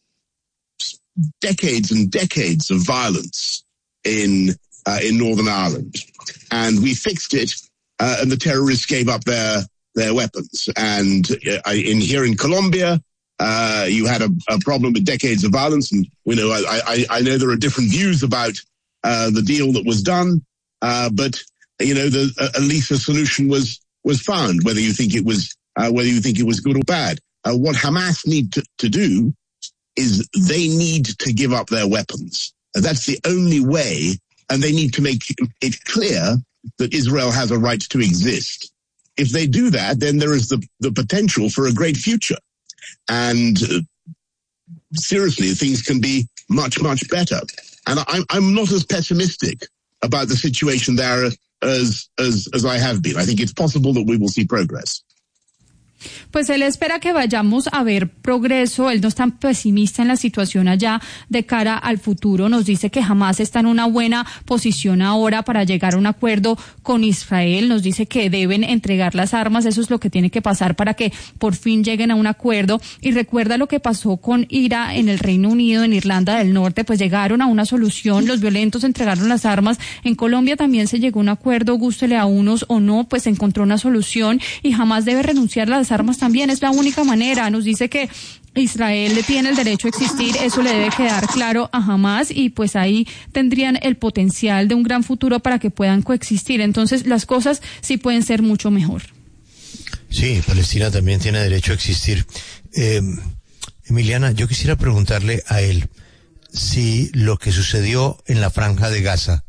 [SPEAKER 15] decades and decades of violence in, uh, in Northern Ireland. And we fixed it, uh, and the terrorists gave up their, their weapons. And uh, in here in Colombia, uh, you had a, a problem with decades of violence. And, you know, I, I, I know there are different views about, uh, the deal that was done. Uh, but, you know, the, uh, at least a solution was, was found, whether you think it was, uh, whether you think it was good or bad. Uh, what Hamas need to, to do is they need to give up their weapons. Uh, that's the only way, and they need to make it clear that Israel has a right to exist. If they do that, then there is the, the potential for a great future. And uh, seriously, things can be much, much better. And I'm, I'm not as pessimistic about the situation there as, as, as I have been. I think it's possible that we will see progress.
[SPEAKER 3] Pues él espera que vayamos a ver progreso. Él no es tan pesimista en la situación allá de cara al futuro. Nos dice que Hamas está en una buena posición ahora para llegar a un acuerdo con Israel. Nos dice que deben entregar las armas. Eso es lo que tiene que pasar para que por fin lleguen a un acuerdo. Y recuerda lo que pasó con IRA en el Reino Unido, en Irlanda del Norte. Pues llegaron a una solución. Los violentos entregaron las armas. En Colombia también se llegó a un acuerdo, gústele a unos o no, pues se encontró una solución y Hamas debe renunciar a las armas también. Es la única manera. Nos dice que Israel tiene el derecho a existir, eso le debe quedar claro a Hamas y pues ahí tendrían el potencial de un gran futuro para que puedan coexistir. Entonces las cosas sí pueden ser mucho mejor.
[SPEAKER 2] Sí, Palestina también tiene derecho a existir. Eh, Emiliana, yo quisiera preguntarle a él si lo que sucedió en la Franja de Gaza,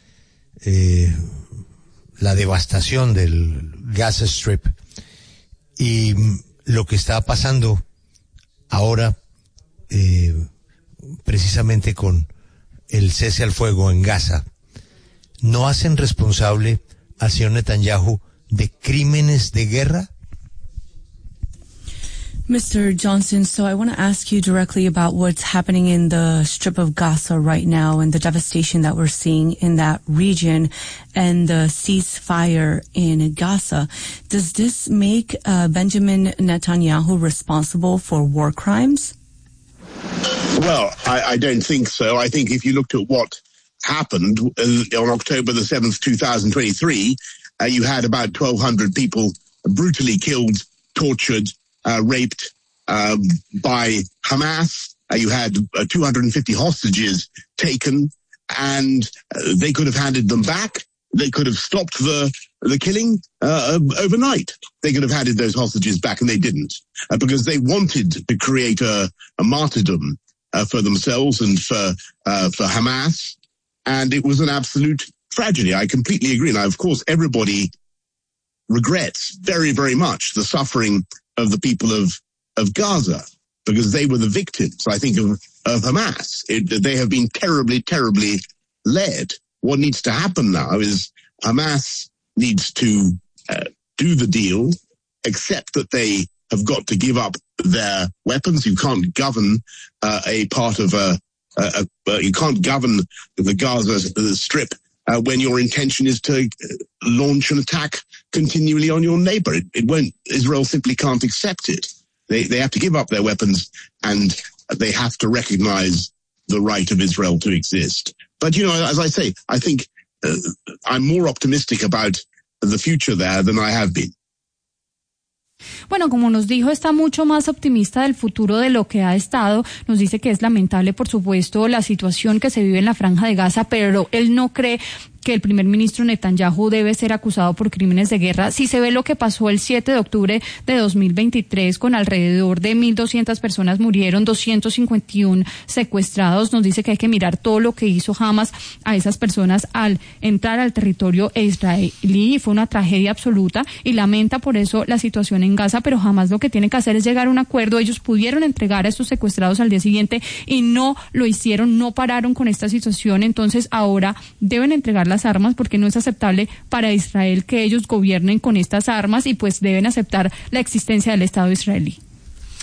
[SPEAKER 2] eh, la devastación del Gaza Strip, y lo que está pasando ahora, eh, precisamente con el cese al fuego en Gaza, ¿no hacen responsable al señor Netanyahu de crímenes de guerra?
[SPEAKER 16] Mister Johnson, so I want to ask you directly about what's happening in the Strip of Gaza right now and the devastation that we're seeing in that region and the ceasefire in Gaza. Does this make uh, Benjamin Netanyahu responsible for war crimes?
[SPEAKER 15] Well, I, I don't think so. I think if you looked at what happened uh, on October the seventh, two thousand twenty-three, uh, you had about twelve hundred people brutally killed, tortured, Uh, raped uh, by Hamas. Uh, you had uh, two hundred fifty hostages taken, and uh, they could have handed them back. They could have stopped the the killing uh, overnight. They could have handed those hostages back, and they didn't, uh, because they wanted to create a, a martyrdom uh, for themselves and for uh, for Hamas, and it was an absolute tragedy. I completely agree. Now, of course, everybody regrets very, very much the suffering of the people of, of Gaza, because they were the victims, I think, of, of Hamas. It, they have been terribly, terribly led. What needs to happen now is Hamas needs to uh, do the deal, accept that they have got to give up their weapons. You can't govern uh, a part of a, a, a, you can't govern the Gaza Strip Uh, when your intention is to launch an attack continually on your neighbor. It, it won't, Israel simply can't accept it. They, they have to give up their weapons and they have to recognize the right of Israel to exist. But, you know, as I say, I think uh, I'm more optimistic about the future there than I have been.
[SPEAKER 3] Bueno, como nos dijo, está mucho más optimista del futuro de lo que ha estado. Nos dice que es lamentable, por supuesto, la situación que se vive en la Franja de Gaza, pero él no cree que el primer ministro Netanyahu debe ser acusado por crímenes de guerra. Si se ve lo que pasó el siete de octubre de dos mil veintitrés, con alrededor de mil doscientas personas murieron, doscientos cincuenta y uno secuestrados, nos dice que hay que mirar todo lo que hizo Hamas a esas personas al entrar al territorio israelí. Fue una tragedia absoluta y lamenta por eso la situación en Gaza, pero Hamas lo que tiene que hacer es llegar a un acuerdo. Ellos pudieron entregar a estos secuestrados al día siguiente y no lo hicieron, no pararon con esta situación. Entonces ahora deben entregar las armas, porque no es aceptable para Israel que ellos gobiernen con estas armas y pues deben aceptar la existencia del Estado israelí.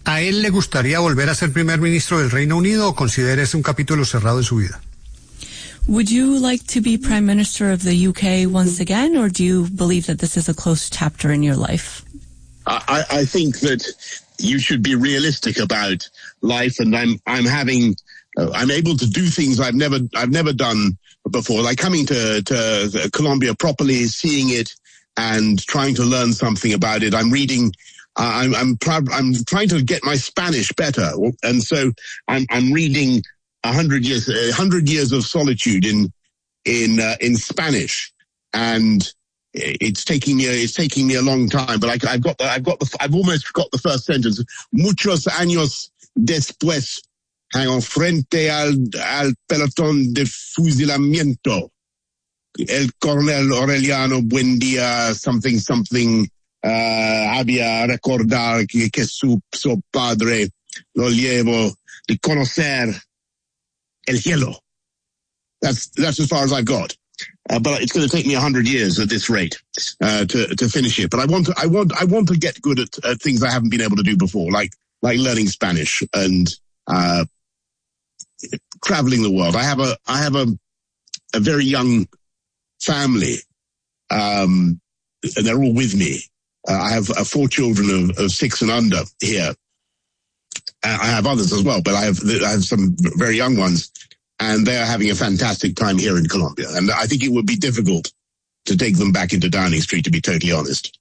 [SPEAKER 8] ¿A él le gustaría volver a ser primer ministro del Reino Unido o considera ese un capítulo cerrado en su vida?
[SPEAKER 16] Would you like to be Prime Minister of the U K once again, or do you believe that this is a closed chapter in your life?
[SPEAKER 15] I, I think that you should be realistic about life, and I'm I'm having uh, I'm able to do things I've never I've never done before, like coming to to Colombia properly, seeing it, and trying to learn something about it. I'm reading. Uh, I'm I'm proud. I'm trying to get my Spanish better, and so I'm I'm reading a hundred years a hundred years of solitude in in uh, in Spanish, and it's taking me it's taking me a long time. But I, I've got the I've got the I've almost got the first sentence. Muchos años después, hang on, frente al al pelotón de fusilamiento, el coronel Aureliano Buendía something something. Uh, había recordar que, que su, su padre lo llevó de conocer el cielo. That's, that's as far as I've got. Uh, but it's going to take me a hundred years at this rate, uh, to, to finish it. But I want to, I want, I want to get good at, at things I haven't been able to do before, like, like learning Spanish and, uh, traveling the world. I have a, I have a, a very young family, um, and they're all with me. Uh, I have uh, four children of, of six and under here. Uh, I have others as well, but I have I have some very young ones, and they are having a fantastic time here in Colombia. And I think it would be difficult to take them back into Downing Street, to be totally honest.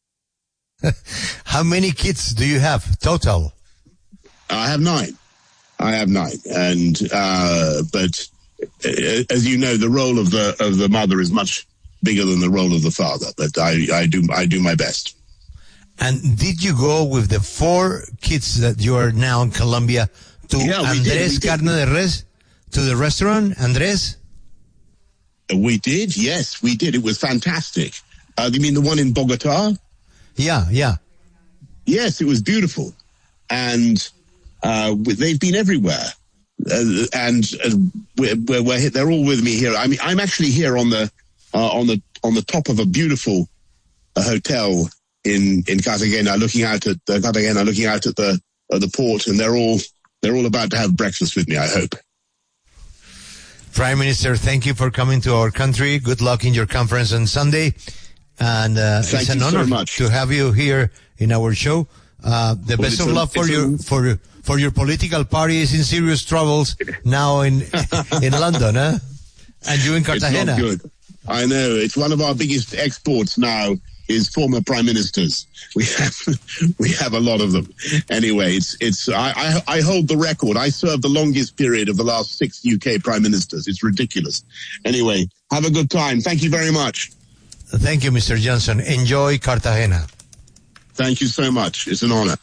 [SPEAKER 2] How many kids do you have total?
[SPEAKER 15] I have nine. I have nine, and uh, but uh, as you know, the role of the of the mother is much bigger than the role of the father, but I, I do I do my best.
[SPEAKER 2] And did you go with the four kids that you are now in Colombia to
[SPEAKER 15] yeah,
[SPEAKER 2] Andrés Carne de Res, to the restaurant, Andrés?
[SPEAKER 15] We did, yes, we did. It was fantastic. Uh, you mean the one in Bogota?
[SPEAKER 2] Yeah, yeah.
[SPEAKER 15] Yes, it was beautiful. And uh, they've been everywhere. Uh, and uh, we're, we're, we're, they're all with me here. I mean, I'm actually here on the Uh, on the on the top of a beautiful uh, hotel in in Cartagena, looking out at uh, Cartagena, looking out at the uh, the port, and they're all they're all about to have breakfast with me, I hope.
[SPEAKER 2] Prime Minister, thank you for coming to our country. Good luck in your conference on Sunday, and uh, it's an honor so to have you here in our show. Uh, the well, best of a, luck for your a... for for your political party is in serious troubles now in in London, huh? And you in Cartagena.
[SPEAKER 15] It's not good. I know. It's one of our biggest exports now is former prime ministers. We have, we have a lot of them. Anyway, it's, it's, I, I, I hold the record. I served the longest period of the last six U K prime ministers. It's ridiculous. Anyway, have a good time. Thank you very much.
[SPEAKER 2] Thank you, Mister Johnson. Enjoy Cartagena.
[SPEAKER 15] Thank you so much. It's an honor.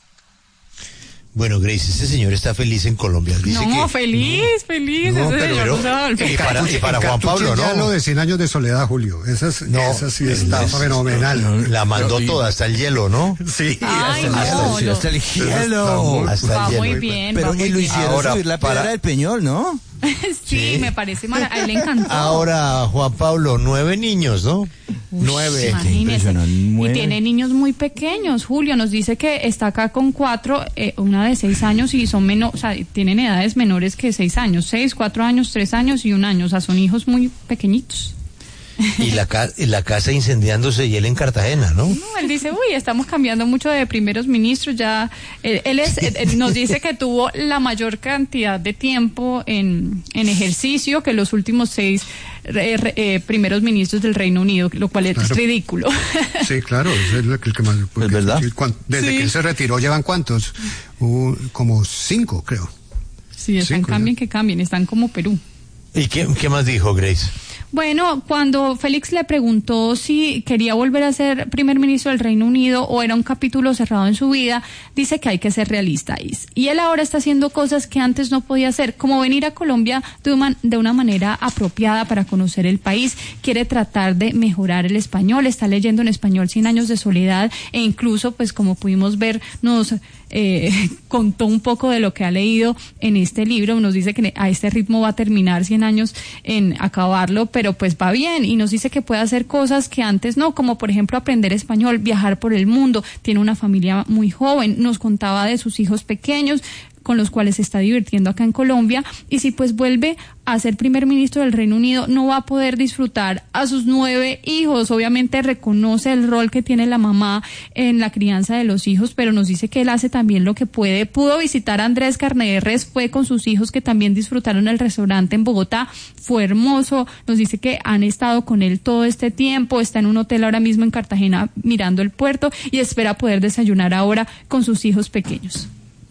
[SPEAKER 2] Bueno, Grace, este señor está feliz en Colombia. Dice
[SPEAKER 3] no,
[SPEAKER 2] que,
[SPEAKER 3] feliz, feliz.
[SPEAKER 2] No,
[SPEAKER 3] ese
[SPEAKER 2] pero,
[SPEAKER 3] señor
[SPEAKER 2] pero, y para, y para Juan Pablo, ¿no?
[SPEAKER 8] Ya lo de cien años de soledad, Julio. Esa, es,
[SPEAKER 2] no,
[SPEAKER 8] esa sí está
[SPEAKER 2] es,
[SPEAKER 8] fenomenal.
[SPEAKER 2] La mandó
[SPEAKER 8] pero,
[SPEAKER 2] toda, hasta el hielo, ¿no?
[SPEAKER 8] Sí,
[SPEAKER 3] Ay,
[SPEAKER 8] hasta,
[SPEAKER 3] no,
[SPEAKER 8] el,
[SPEAKER 3] lo,
[SPEAKER 8] hasta el hielo.
[SPEAKER 2] Hasta
[SPEAKER 3] va
[SPEAKER 2] el hielo.
[SPEAKER 3] muy bien.
[SPEAKER 4] Pero
[SPEAKER 3] va muy
[SPEAKER 4] y lo
[SPEAKER 3] bien.
[SPEAKER 4] hicieron
[SPEAKER 2] Ahora,
[SPEAKER 4] subir la piedra
[SPEAKER 2] para...
[SPEAKER 4] del Peñol, ¿no?
[SPEAKER 3] sí, sí, me parece maravilloso. A él le encantó.
[SPEAKER 2] Ahora, Juan Pablo, nueve niños, ¿no?
[SPEAKER 3] Uy,
[SPEAKER 2] nueve.
[SPEAKER 3] Imagínese. Y tiene niños muy pequeños. Julio nos dice que está acá con cuatro, eh, una de seis años y son menores, o sea, tienen edades menores que seis años. Seis, cuatro años, tres años y un año. O sea, son hijos muy pequeñitos.
[SPEAKER 2] Y la, ca la casa incendiándose y él en Cartagena, ¿no?
[SPEAKER 3] No, él dice, uy, estamos cambiando mucho de primeros ministros, ya, él, él, es, él nos dice que tuvo la mayor cantidad de tiempo en, en ejercicio que los últimos seis eh, eh, primeros ministros del Reino Unido, lo cual es
[SPEAKER 8] claro.
[SPEAKER 3] ridículo.
[SPEAKER 8] Sí, claro, es el, el que más... Porque,
[SPEAKER 4] ¿Es verdad?
[SPEAKER 8] Desde
[SPEAKER 3] sí.
[SPEAKER 8] que él se retiró, ¿llevan cuántos? Uh, como cinco, creo.
[SPEAKER 3] Sí, están
[SPEAKER 8] cinco,
[SPEAKER 3] cambien
[SPEAKER 8] ¿no?
[SPEAKER 3] que cambien, están como Perú.
[SPEAKER 2] ¿Y qué, qué más dijo Grace?
[SPEAKER 3] Bueno, cuando Félix le preguntó si quería volver a ser primer ministro del Reino Unido o era un capítulo cerrado en su vida, dice que hay que ser realista. Y él ahora está haciendo cosas que antes no podía hacer, como venir a Colombia de una, de una manera apropiada para conocer el país. Quiere tratar de mejorar el español, está leyendo en español Cien años de soledad e incluso, pues como pudimos ver, nos eh, contó un poco de lo que ha leído en este libro. Nos dice que a este ritmo va a terminar cien años en acabarlo, pero pues va bien, y nos dice que puede hacer cosas que antes no, como por ejemplo aprender español, viajar por el mundo. Tiene una familia muy joven, nos contaba de sus hijos pequeños con los cuales se está divirtiendo acá en Colombia, y si pues vuelve a ser primer ministro del Reino Unido no va a poder disfrutar a sus nueve hijos. Obviamente reconoce el rol que tiene la mamá en la crianza de los hijos, pero nos dice que él hace también lo que puede. Pudo visitar a Andrés Carnedes, fue con sus hijos que también disfrutaron el restaurante en Bogotá, fue hermoso. Nos dice que han estado con él todo este tiempo, está en un hotel ahora mismo en Cartagena mirando el puerto y espera poder desayunar ahora con sus hijos pequeños.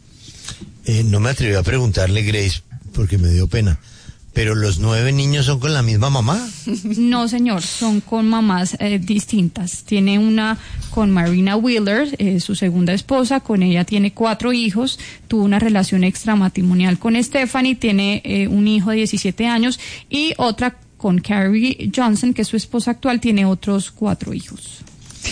[SPEAKER 2] Eh, no me atreví a preguntarle, Grace, porque me dio pena, pero ¿los nueve niños son con la misma mamá?
[SPEAKER 3] No, señor, son con mamás eh, distintas. Tiene una con Marina Wheeler, eh, su segunda esposa, con ella tiene cuatro hijos, tuvo una relación extramatrimonial con Stephanie, tiene eh, un hijo de diecisiete años, y otra con Carrie Johnson, que es su esposa actual, tiene otros cuatro hijos.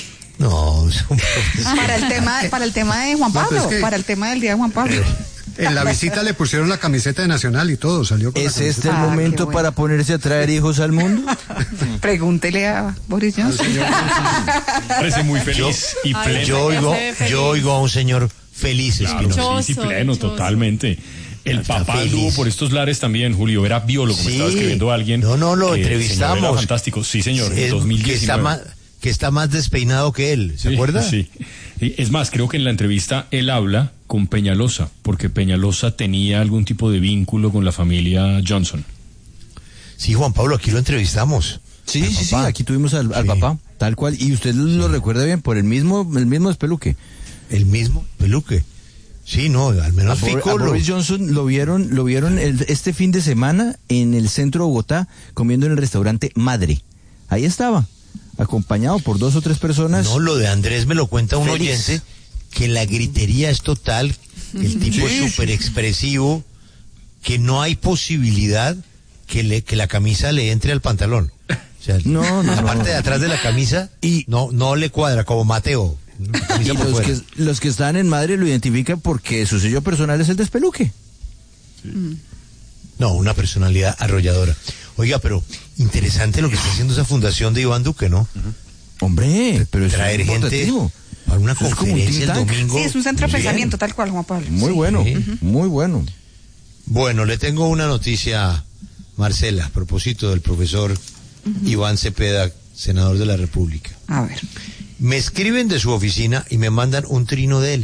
[SPEAKER 2] No,
[SPEAKER 7] para el tema, para el tema de Juan Pablo, no, es que... para el tema del día de Juan Pablo.
[SPEAKER 8] En la visita le pusieron la camiseta de Nacional y todo, salió con
[SPEAKER 4] ¿Es
[SPEAKER 8] la
[SPEAKER 4] este el
[SPEAKER 7] Ah,
[SPEAKER 4] momento
[SPEAKER 7] bueno.
[SPEAKER 4] para ponerse a traer hijos al mundo?
[SPEAKER 7] Pregúntele a Boris Johnson.
[SPEAKER 9] Parece muy feliz
[SPEAKER 2] yo,
[SPEAKER 9] y pleno.
[SPEAKER 2] Yo oigo, yo oigo a un señor feliz,
[SPEAKER 9] claro,
[SPEAKER 2] Espinosa.
[SPEAKER 9] feliz y pleno,
[SPEAKER 3] Dichoso.
[SPEAKER 9] totalmente. El
[SPEAKER 2] Está
[SPEAKER 9] papá
[SPEAKER 2] feliz.
[SPEAKER 9] anduvo por estos lares también, Julio, era biólogo, me
[SPEAKER 2] Sí.
[SPEAKER 9] estaba escribiendo alguien.
[SPEAKER 2] No, no, lo
[SPEAKER 9] eh,
[SPEAKER 2] entrevistamos.
[SPEAKER 9] señor, era fantástico, sí señor, en
[SPEAKER 2] Es-
[SPEAKER 9] dos mil
[SPEAKER 2] que está
[SPEAKER 9] diecinueve.
[SPEAKER 2] más, que está más despeinado que él, ¿se
[SPEAKER 9] Sí,
[SPEAKER 2] acuerda?
[SPEAKER 9] Sí. Y es más, creo que en la entrevista él habla con Peñalosa, porque Peñalosa tenía algún tipo de vínculo con la familia Johnson.
[SPEAKER 2] Sí, Juan Pablo, aquí lo entrevistamos.
[SPEAKER 4] Sí,
[SPEAKER 2] Al
[SPEAKER 4] sí, sí,
[SPEAKER 2] papá.
[SPEAKER 4] aquí tuvimos al, al
[SPEAKER 2] Sí.
[SPEAKER 4] papá, tal cual, y usted lo recuerda bien, por el mismo, el mismo despeluque.
[SPEAKER 2] El mismo peluque. Sí, no, al
[SPEAKER 4] A,
[SPEAKER 2] menos
[SPEAKER 4] Bor-
[SPEAKER 2] Fico
[SPEAKER 4] a
[SPEAKER 2] lo-
[SPEAKER 4] Boris Johnson lo vieron, lo vieron el- este fin de semana en el centro de Bogotá comiendo en el restaurante Madre. Ahí estaba, acompañado por dos o tres personas.
[SPEAKER 2] No, lo de Andrés me lo cuenta un
[SPEAKER 4] Feliz.
[SPEAKER 2] oyente, que la gritería es total, que el tipo
[SPEAKER 4] Sí,
[SPEAKER 2] es súper expresivo, que no hay posibilidad que le que la camisa le entre al pantalón. O sea,
[SPEAKER 4] No, no,
[SPEAKER 2] la
[SPEAKER 4] no.
[SPEAKER 2] parte de atrás de la camisa
[SPEAKER 4] Y-
[SPEAKER 2] no no le cuadra, como Mateo. La camisa
[SPEAKER 4] Y
[SPEAKER 2] por
[SPEAKER 4] los
[SPEAKER 2] fuera.
[SPEAKER 4] que, los que están en Madre lo identifican porque su sello personal es el despeluque.
[SPEAKER 2] No, una personalidad arrolladora. Oiga, pero interesante lo que está haciendo esa fundación de Iván Duque, ¿no?
[SPEAKER 4] Hombre, pero es
[SPEAKER 2] Traer gente
[SPEAKER 4] importantísimo.
[SPEAKER 2] para una
[SPEAKER 4] Eso es como un
[SPEAKER 2] conferencia el
[SPEAKER 4] think tank.
[SPEAKER 2] domingo.
[SPEAKER 7] Sí, es un centro de
[SPEAKER 2] Bien.
[SPEAKER 7] pensamiento, tal cual, Juan Pablo.
[SPEAKER 4] Muy
[SPEAKER 7] Sí.
[SPEAKER 4] bueno,
[SPEAKER 2] Sí.
[SPEAKER 4] muy bueno.
[SPEAKER 2] Bueno, le tengo una noticia, Marcela, a propósito del profesor Iván Cepeda, senador de la República.
[SPEAKER 7] A ver.
[SPEAKER 2] Me escriben de su oficina y me mandan un trino de él.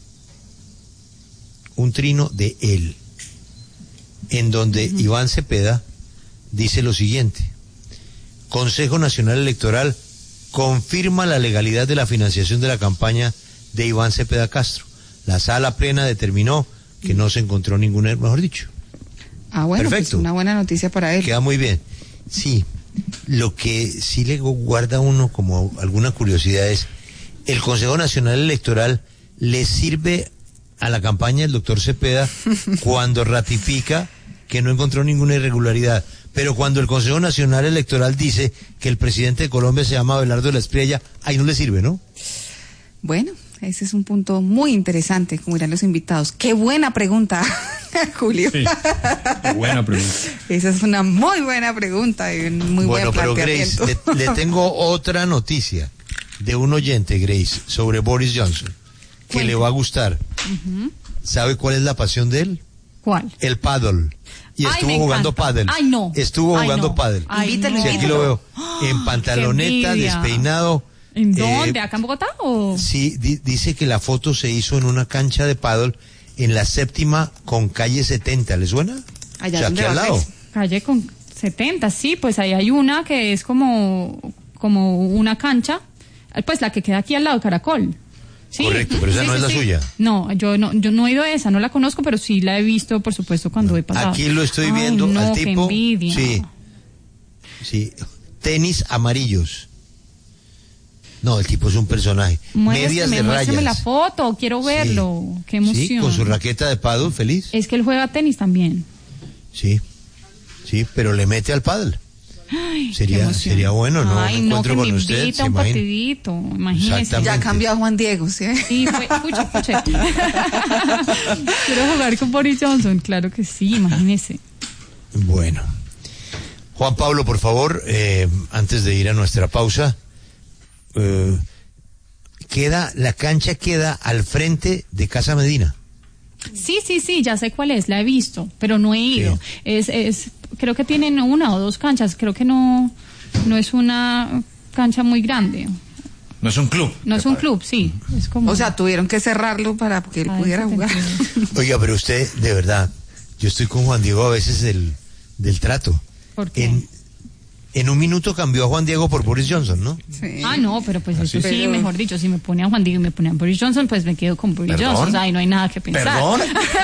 [SPEAKER 2] Un trino de él. En donde Iván Cepeda dice lo siguiente. Consejo Nacional Electoral confirma la legalidad de la financiación de la campaña de Iván Cepeda Castro. La sala plena determinó que no se encontró ningún error, mejor dicho.
[SPEAKER 7] Ah, bueno,
[SPEAKER 2] Perfecto.
[SPEAKER 7] pues una buena noticia para él.
[SPEAKER 2] Queda muy bien. Sí, lo que sí le guarda a uno como alguna curiosidad es, el Consejo Nacional Electoral le sirve a la campaña del doctor Cepeda cuando ratifica que no encontró ninguna irregularidad. Pero cuando el Consejo Nacional Electoral dice que el presidente de Colombia se llama Abelardo de la Espriella, ahí no le sirve, ¿no?
[SPEAKER 7] Bueno, ese es un punto muy interesante, como dirán los invitados. Qué buena pregunta, Julio.
[SPEAKER 9] Sí, qué buena pregunta.
[SPEAKER 7] Esa es una muy buena pregunta y un muy
[SPEAKER 2] Bueno,
[SPEAKER 7] buen
[SPEAKER 2] pero Grace,
[SPEAKER 7] planteamiento.
[SPEAKER 2] le, le tengo otra noticia de un oyente, Grace, sobre Boris Johnson, que
[SPEAKER 3] Cuente.
[SPEAKER 2] le va a gustar.
[SPEAKER 3] Ujú.
[SPEAKER 2] ¿Sabe cuál es la pasión de él?
[SPEAKER 3] ¿Cuál?
[SPEAKER 2] El paddle. Y
[SPEAKER 3] Ay,
[SPEAKER 2] estuvo
[SPEAKER 3] me
[SPEAKER 2] jugando
[SPEAKER 3] encanta.
[SPEAKER 2] paddle.
[SPEAKER 3] Ay, no.
[SPEAKER 2] Estuvo
[SPEAKER 3] Ay,
[SPEAKER 2] jugando
[SPEAKER 3] no.
[SPEAKER 2] paddle.
[SPEAKER 3] Ay,
[SPEAKER 7] Invítalo,
[SPEAKER 3] no.
[SPEAKER 2] Sí, aquí lo veo. En pantaloneta,
[SPEAKER 3] envidia.
[SPEAKER 2] despeinado.
[SPEAKER 3] ¿En
[SPEAKER 2] Eh,
[SPEAKER 3] dónde? ¿Acá en Bogotá o...?
[SPEAKER 2] Sí, di- dice que la foto se hizo en una cancha de paddle en la séptima con calle setenta. ¿Le suena?
[SPEAKER 7] Allá
[SPEAKER 2] O sea,
[SPEAKER 7] donde
[SPEAKER 2] aquí al
[SPEAKER 7] va
[SPEAKER 2] lado.
[SPEAKER 7] Grace.
[SPEAKER 3] Calle con setenta, sí, pues ahí hay una que es como, como una cancha, pues la que queda aquí al lado, Caracol. Sí.
[SPEAKER 2] Correcto, pero esa
[SPEAKER 3] Sí,
[SPEAKER 2] no
[SPEAKER 3] sí,
[SPEAKER 2] es la
[SPEAKER 3] sí.
[SPEAKER 2] suya.
[SPEAKER 3] No, yo no, yo no he ido a esa, no la conozco, pero sí la he visto, por supuesto, cuando he pasado.
[SPEAKER 2] Aquí lo estoy
[SPEAKER 3] Ay,
[SPEAKER 2] viendo
[SPEAKER 3] no,
[SPEAKER 2] al
[SPEAKER 3] qué
[SPEAKER 2] tipo.
[SPEAKER 3] envidia.
[SPEAKER 2] Sí. Sí. Tenis amarillos. No, el tipo es un personaje. Medias
[SPEAKER 3] Muéstrame,
[SPEAKER 2] de
[SPEAKER 3] muéstrame la
[SPEAKER 2] rayas.
[SPEAKER 3] foto, quiero verlo. Qué emoción.
[SPEAKER 2] Sí, con su raqueta de paddle, feliz.
[SPEAKER 3] Es que él juega tenis también.
[SPEAKER 2] Sí. Sí, pero le mete al paddle.
[SPEAKER 3] Ay,
[SPEAKER 2] sería sería bueno, ¿no?
[SPEAKER 3] Ay,
[SPEAKER 2] un
[SPEAKER 3] no, que
[SPEAKER 2] con
[SPEAKER 3] me
[SPEAKER 2] usted,
[SPEAKER 3] invita a un partidito, imagínese.
[SPEAKER 7] Ya cambió a Juan Diego, ¿sí?
[SPEAKER 3] Sí, fue, escucha, escucha. Quiero jugar con Boris Johnson, claro que sí, imagínese.
[SPEAKER 2] Bueno. Juan Pablo, por favor, eh, antes de ir a nuestra pausa, eh, queda, la cancha queda al frente de Casa Medina.
[SPEAKER 3] Sí, sí, sí, ya sé cuál es, la he visto, pero no he ido. Sí. Es, es, creo que tienen una o dos canchas, creo que no, no es una cancha muy grande.
[SPEAKER 6] No es un club.
[SPEAKER 3] No es un club, sí. Es como...
[SPEAKER 7] O sea, tuvieron que cerrarlo para que él ah, pudiera jugar.
[SPEAKER 2] Oiga, pero usted, de verdad, yo estoy con Juan Diego a veces del, del trato.
[SPEAKER 3] ¿Por qué?
[SPEAKER 2] En, en un minuto cambió a Juan Diego por Boris Johnson, ¿no?
[SPEAKER 3] Sí. Ah, no, pero pues eso sí, pero... mejor dicho, si me pone a Juan Diego y me pone a Boris Johnson, pues me quedo con Boris ¿Perdón? Johnson. O sea, ahí no hay nada que pensar.
[SPEAKER 6] ¿Perdón?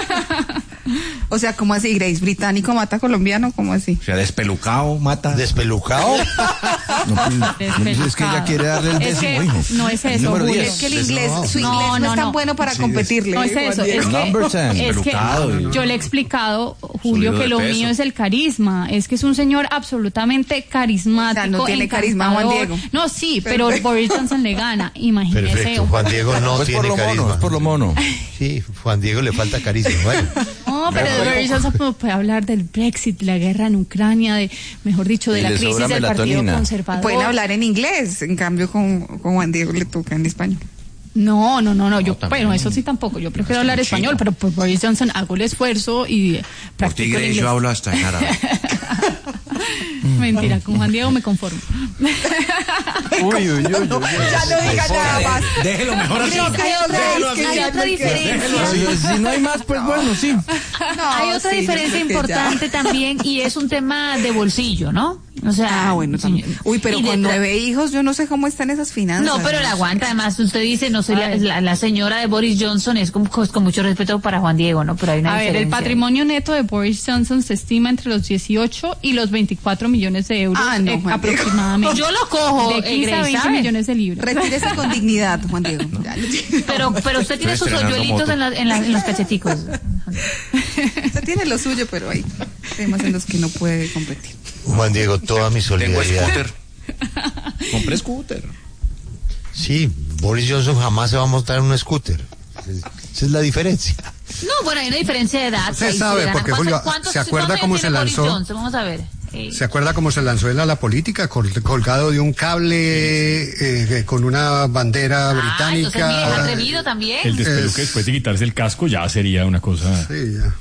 [SPEAKER 7] O sea, ¿cómo así, Grace? ¿Británico mata a colombiano? ¿Cómo así?
[SPEAKER 6] O sea, despelucado mata.
[SPEAKER 2] ¿Despelucado?
[SPEAKER 4] No, pues, es que ella quiere darle el décimo, hijo.
[SPEAKER 3] No es eso, Julio.
[SPEAKER 7] Es que el inglés, no, su inglés no, no, no es tan no. bueno para sí, competirle.
[SPEAKER 3] No es eso, es que, es que yo le he explicado, Julio, que lo mío es el carisma. Es que es un señor absolutamente carismático.
[SPEAKER 7] O sea, no tiene carisma Juan Diego.
[SPEAKER 3] No, sí, pero Boris Johnson le gana, imagínese.
[SPEAKER 2] Perfecto, Juan Diego no
[SPEAKER 4] pues
[SPEAKER 2] tiene
[SPEAKER 4] por
[SPEAKER 2] carisma.
[SPEAKER 4] Mono, es por lo mono.
[SPEAKER 2] Sí, Juan Diego le falta carisma, bueno.
[SPEAKER 3] No, pero de Boris Johnson puede hablar del Brexit, la guerra en Ucrania, de, mejor dicho, de la crisis del Partido Conservador.
[SPEAKER 7] Pueden hablar en inglés, en cambio con, con Juan Diego le toca en español.
[SPEAKER 3] No, no, no, no, yo, no, bueno, eso sí tampoco, yo prefiero hablar español, pero por Boris Johnson hago el esfuerzo y
[SPEAKER 6] practico el inglés. Yo hablo hasta en árabe.
[SPEAKER 3] Mentira, con Juan Diego me conformo.
[SPEAKER 4] Uy, uy, uy, uy, uy.
[SPEAKER 7] Ya no diga nada más.
[SPEAKER 6] Déjelo mejor así.
[SPEAKER 7] No,
[SPEAKER 6] Déjelo así.
[SPEAKER 13] Hay otra diferencia.
[SPEAKER 4] Si no hay más, pues bueno, sí.
[SPEAKER 13] No, hay otra sí, diferencia importante ya. También, y es un tema de bolsillo, ¿no? O sea,
[SPEAKER 7] ah, bueno, también. Uy, pero con nueve hijos, yo no sé cómo están esas finanzas.
[SPEAKER 13] No, pero la aguanta. Además, usted dice, no soy la, la, la señora de Boris Johnson, es con, con mucho respeto para Juan Diego, ¿no? Pero hay una
[SPEAKER 3] A
[SPEAKER 13] diferencia.
[SPEAKER 3] ver, el patrimonio neto de Boris Johnson se estima entre los dieciocho y los veinticuatro millones de euros
[SPEAKER 7] ah, no,
[SPEAKER 3] eh, aproximadamente.
[SPEAKER 13] Yo lo cojo.
[SPEAKER 3] De quince a veinte millones de libras.
[SPEAKER 7] Retírese con dignidad, Juan Diego. No.
[SPEAKER 13] Pero, pero usted tiene sus hoyuelitos en, la, en, la, en los cacheticos.
[SPEAKER 7] Usted tiene lo suyo, pero hay temas en los que no puede competir.
[SPEAKER 2] Juan Diego, toda mi solidaridad.
[SPEAKER 6] Tengo scooter. Compré scooter.
[SPEAKER 2] Sí, Boris Johnson jamás se va a montar en un scooter. Esa es la diferencia.
[SPEAKER 13] No, bueno, hay una diferencia de edad.
[SPEAKER 8] Se sabe, porque Julio, ¿se acuerda cómo se lanzó?
[SPEAKER 13] Vamos a ver.
[SPEAKER 8] Eh. ¿Se acuerda cómo se lanzó él a la política? Col colgado de un cable, eh, con una bandera
[SPEAKER 13] ah,
[SPEAKER 8] británica.
[SPEAKER 13] Entonces, mire, es atrevido también.
[SPEAKER 9] El despeluque es... después de quitarse el casco ya sería una cosa...
[SPEAKER 8] Sí, ya.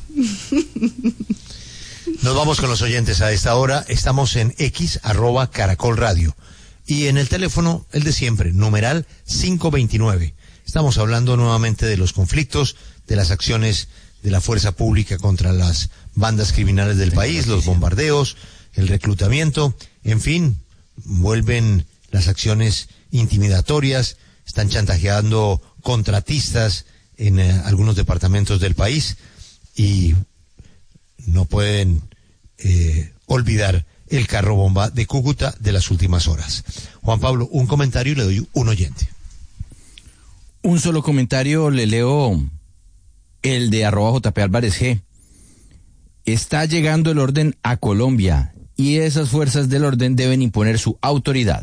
[SPEAKER 2] Nos vamos con los oyentes a esta hora. Estamos en X, arroba Caracol Radio. Y en el teléfono, el de siempre, numeral cinco veintinueve. Estamos hablando nuevamente de los conflictos, de las acciones de la fuerza pública contra las bandas criminales del país, los bombardeos, el reclutamiento, en fin, vuelven las acciones intimidatorias, están chantajeando contratistas en eh, algunos departamentos del país y no pueden eh, olvidar el carro bomba de Cúcuta de las últimas horas. Juan Pablo, un comentario y le doy un oyente.
[SPEAKER 4] Un solo comentario, le leo el de arroba J P Álvarez G. Está llegando el orden a Colombia y esas fuerzas del orden deben imponer su autoridad.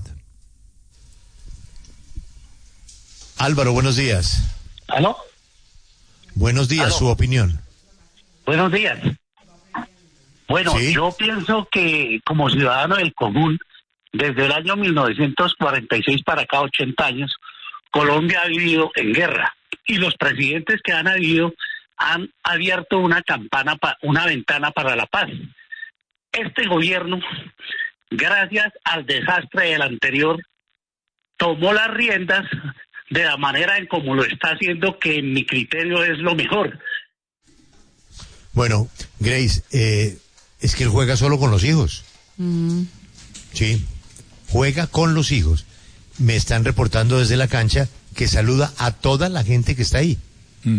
[SPEAKER 2] Álvaro, buenos días.
[SPEAKER 17] ¿Aló?
[SPEAKER 2] Buenos días, ¿Aló? Su opinión.
[SPEAKER 17] Buenos días. Bueno, ¿sí? Yo pienso que como ciudadano del común, desde el año mil novecientos cuarenta y seis para acá, ochenta años, Colombia ha vivido en guerra y los presidentes que han habido han abierto una campana, pa, una ventana para la paz. Este gobierno, gracias al desastre del anterior, tomó las riendas de la manera en como lo está haciendo, que en mi criterio es lo mejor.
[SPEAKER 2] Bueno, Grace, eh, es que él juega solo con los hijos. Mm. Sí, juega con los hijos. Me están reportando desde la cancha que saluda a toda la gente que está ahí. Mm.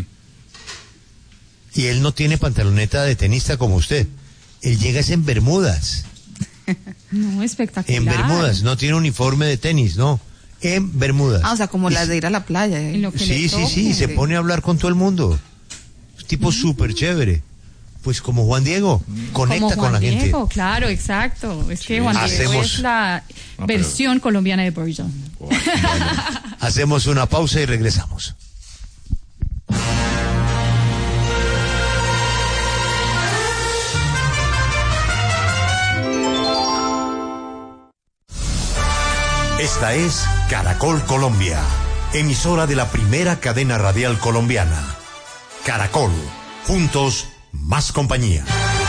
[SPEAKER 2] Y él no tiene pantaloneta de tenista como usted. Él llega es en bermudas.
[SPEAKER 3] No, espectacular.
[SPEAKER 2] En bermudas, no tiene uniforme de tenis, no. En bermudas.
[SPEAKER 7] Ah, o sea, como las de ir a la playa. ¿eh?
[SPEAKER 2] Sí, sí, sí, se pone a hablar con todo el mundo. Es tipo súper chévere. pues como Juan Diego, conecta
[SPEAKER 3] como Juan
[SPEAKER 2] con la
[SPEAKER 3] Diego,
[SPEAKER 2] gente.
[SPEAKER 3] Claro, exacto. Es que
[SPEAKER 2] Sí.
[SPEAKER 3] Juan Diego
[SPEAKER 2] Hacemos-
[SPEAKER 3] es la
[SPEAKER 2] No, pero-
[SPEAKER 3] versión colombiana de Boris Johnson.
[SPEAKER 2] Hacemos una pausa y regresamos.
[SPEAKER 18] Esta es Caracol Colombia, emisora de la primera cadena radial colombiana. Caracol, juntos, más compañía.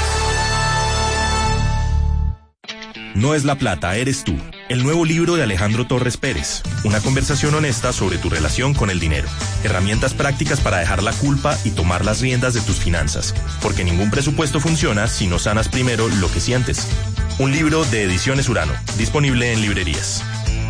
[SPEAKER 19] No es la plata, eres tú. El nuevo libro de Alejandro Torres Pérez. Una conversación honesta sobre tu relación con el dinero. Herramientas prácticas para dejar la culpa y tomar las riendas de tus finanzas. Porque ningún presupuesto funciona si no sanas primero lo que sientes. Un libro de Ediciones Urano, disponible en librerías.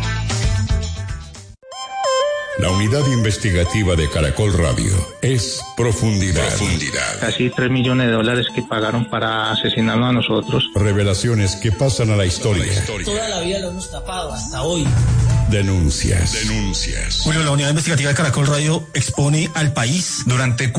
[SPEAKER 14] La unidad investigativa de Caracol Radio es Profundidad. Profundidad.
[SPEAKER 20] Casi tres millones de dólares que pagaron para asesinarnos a nosotros.
[SPEAKER 14] Revelaciones que pasan a la historia.
[SPEAKER 21] Toda la vida lo hemos tapado, hasta hoy.
[SPEAKER 14] Denuncias. Denuncias.
[SPEAKER 22] Julio, la unidad investigativa de Caracol Radio expone al país durante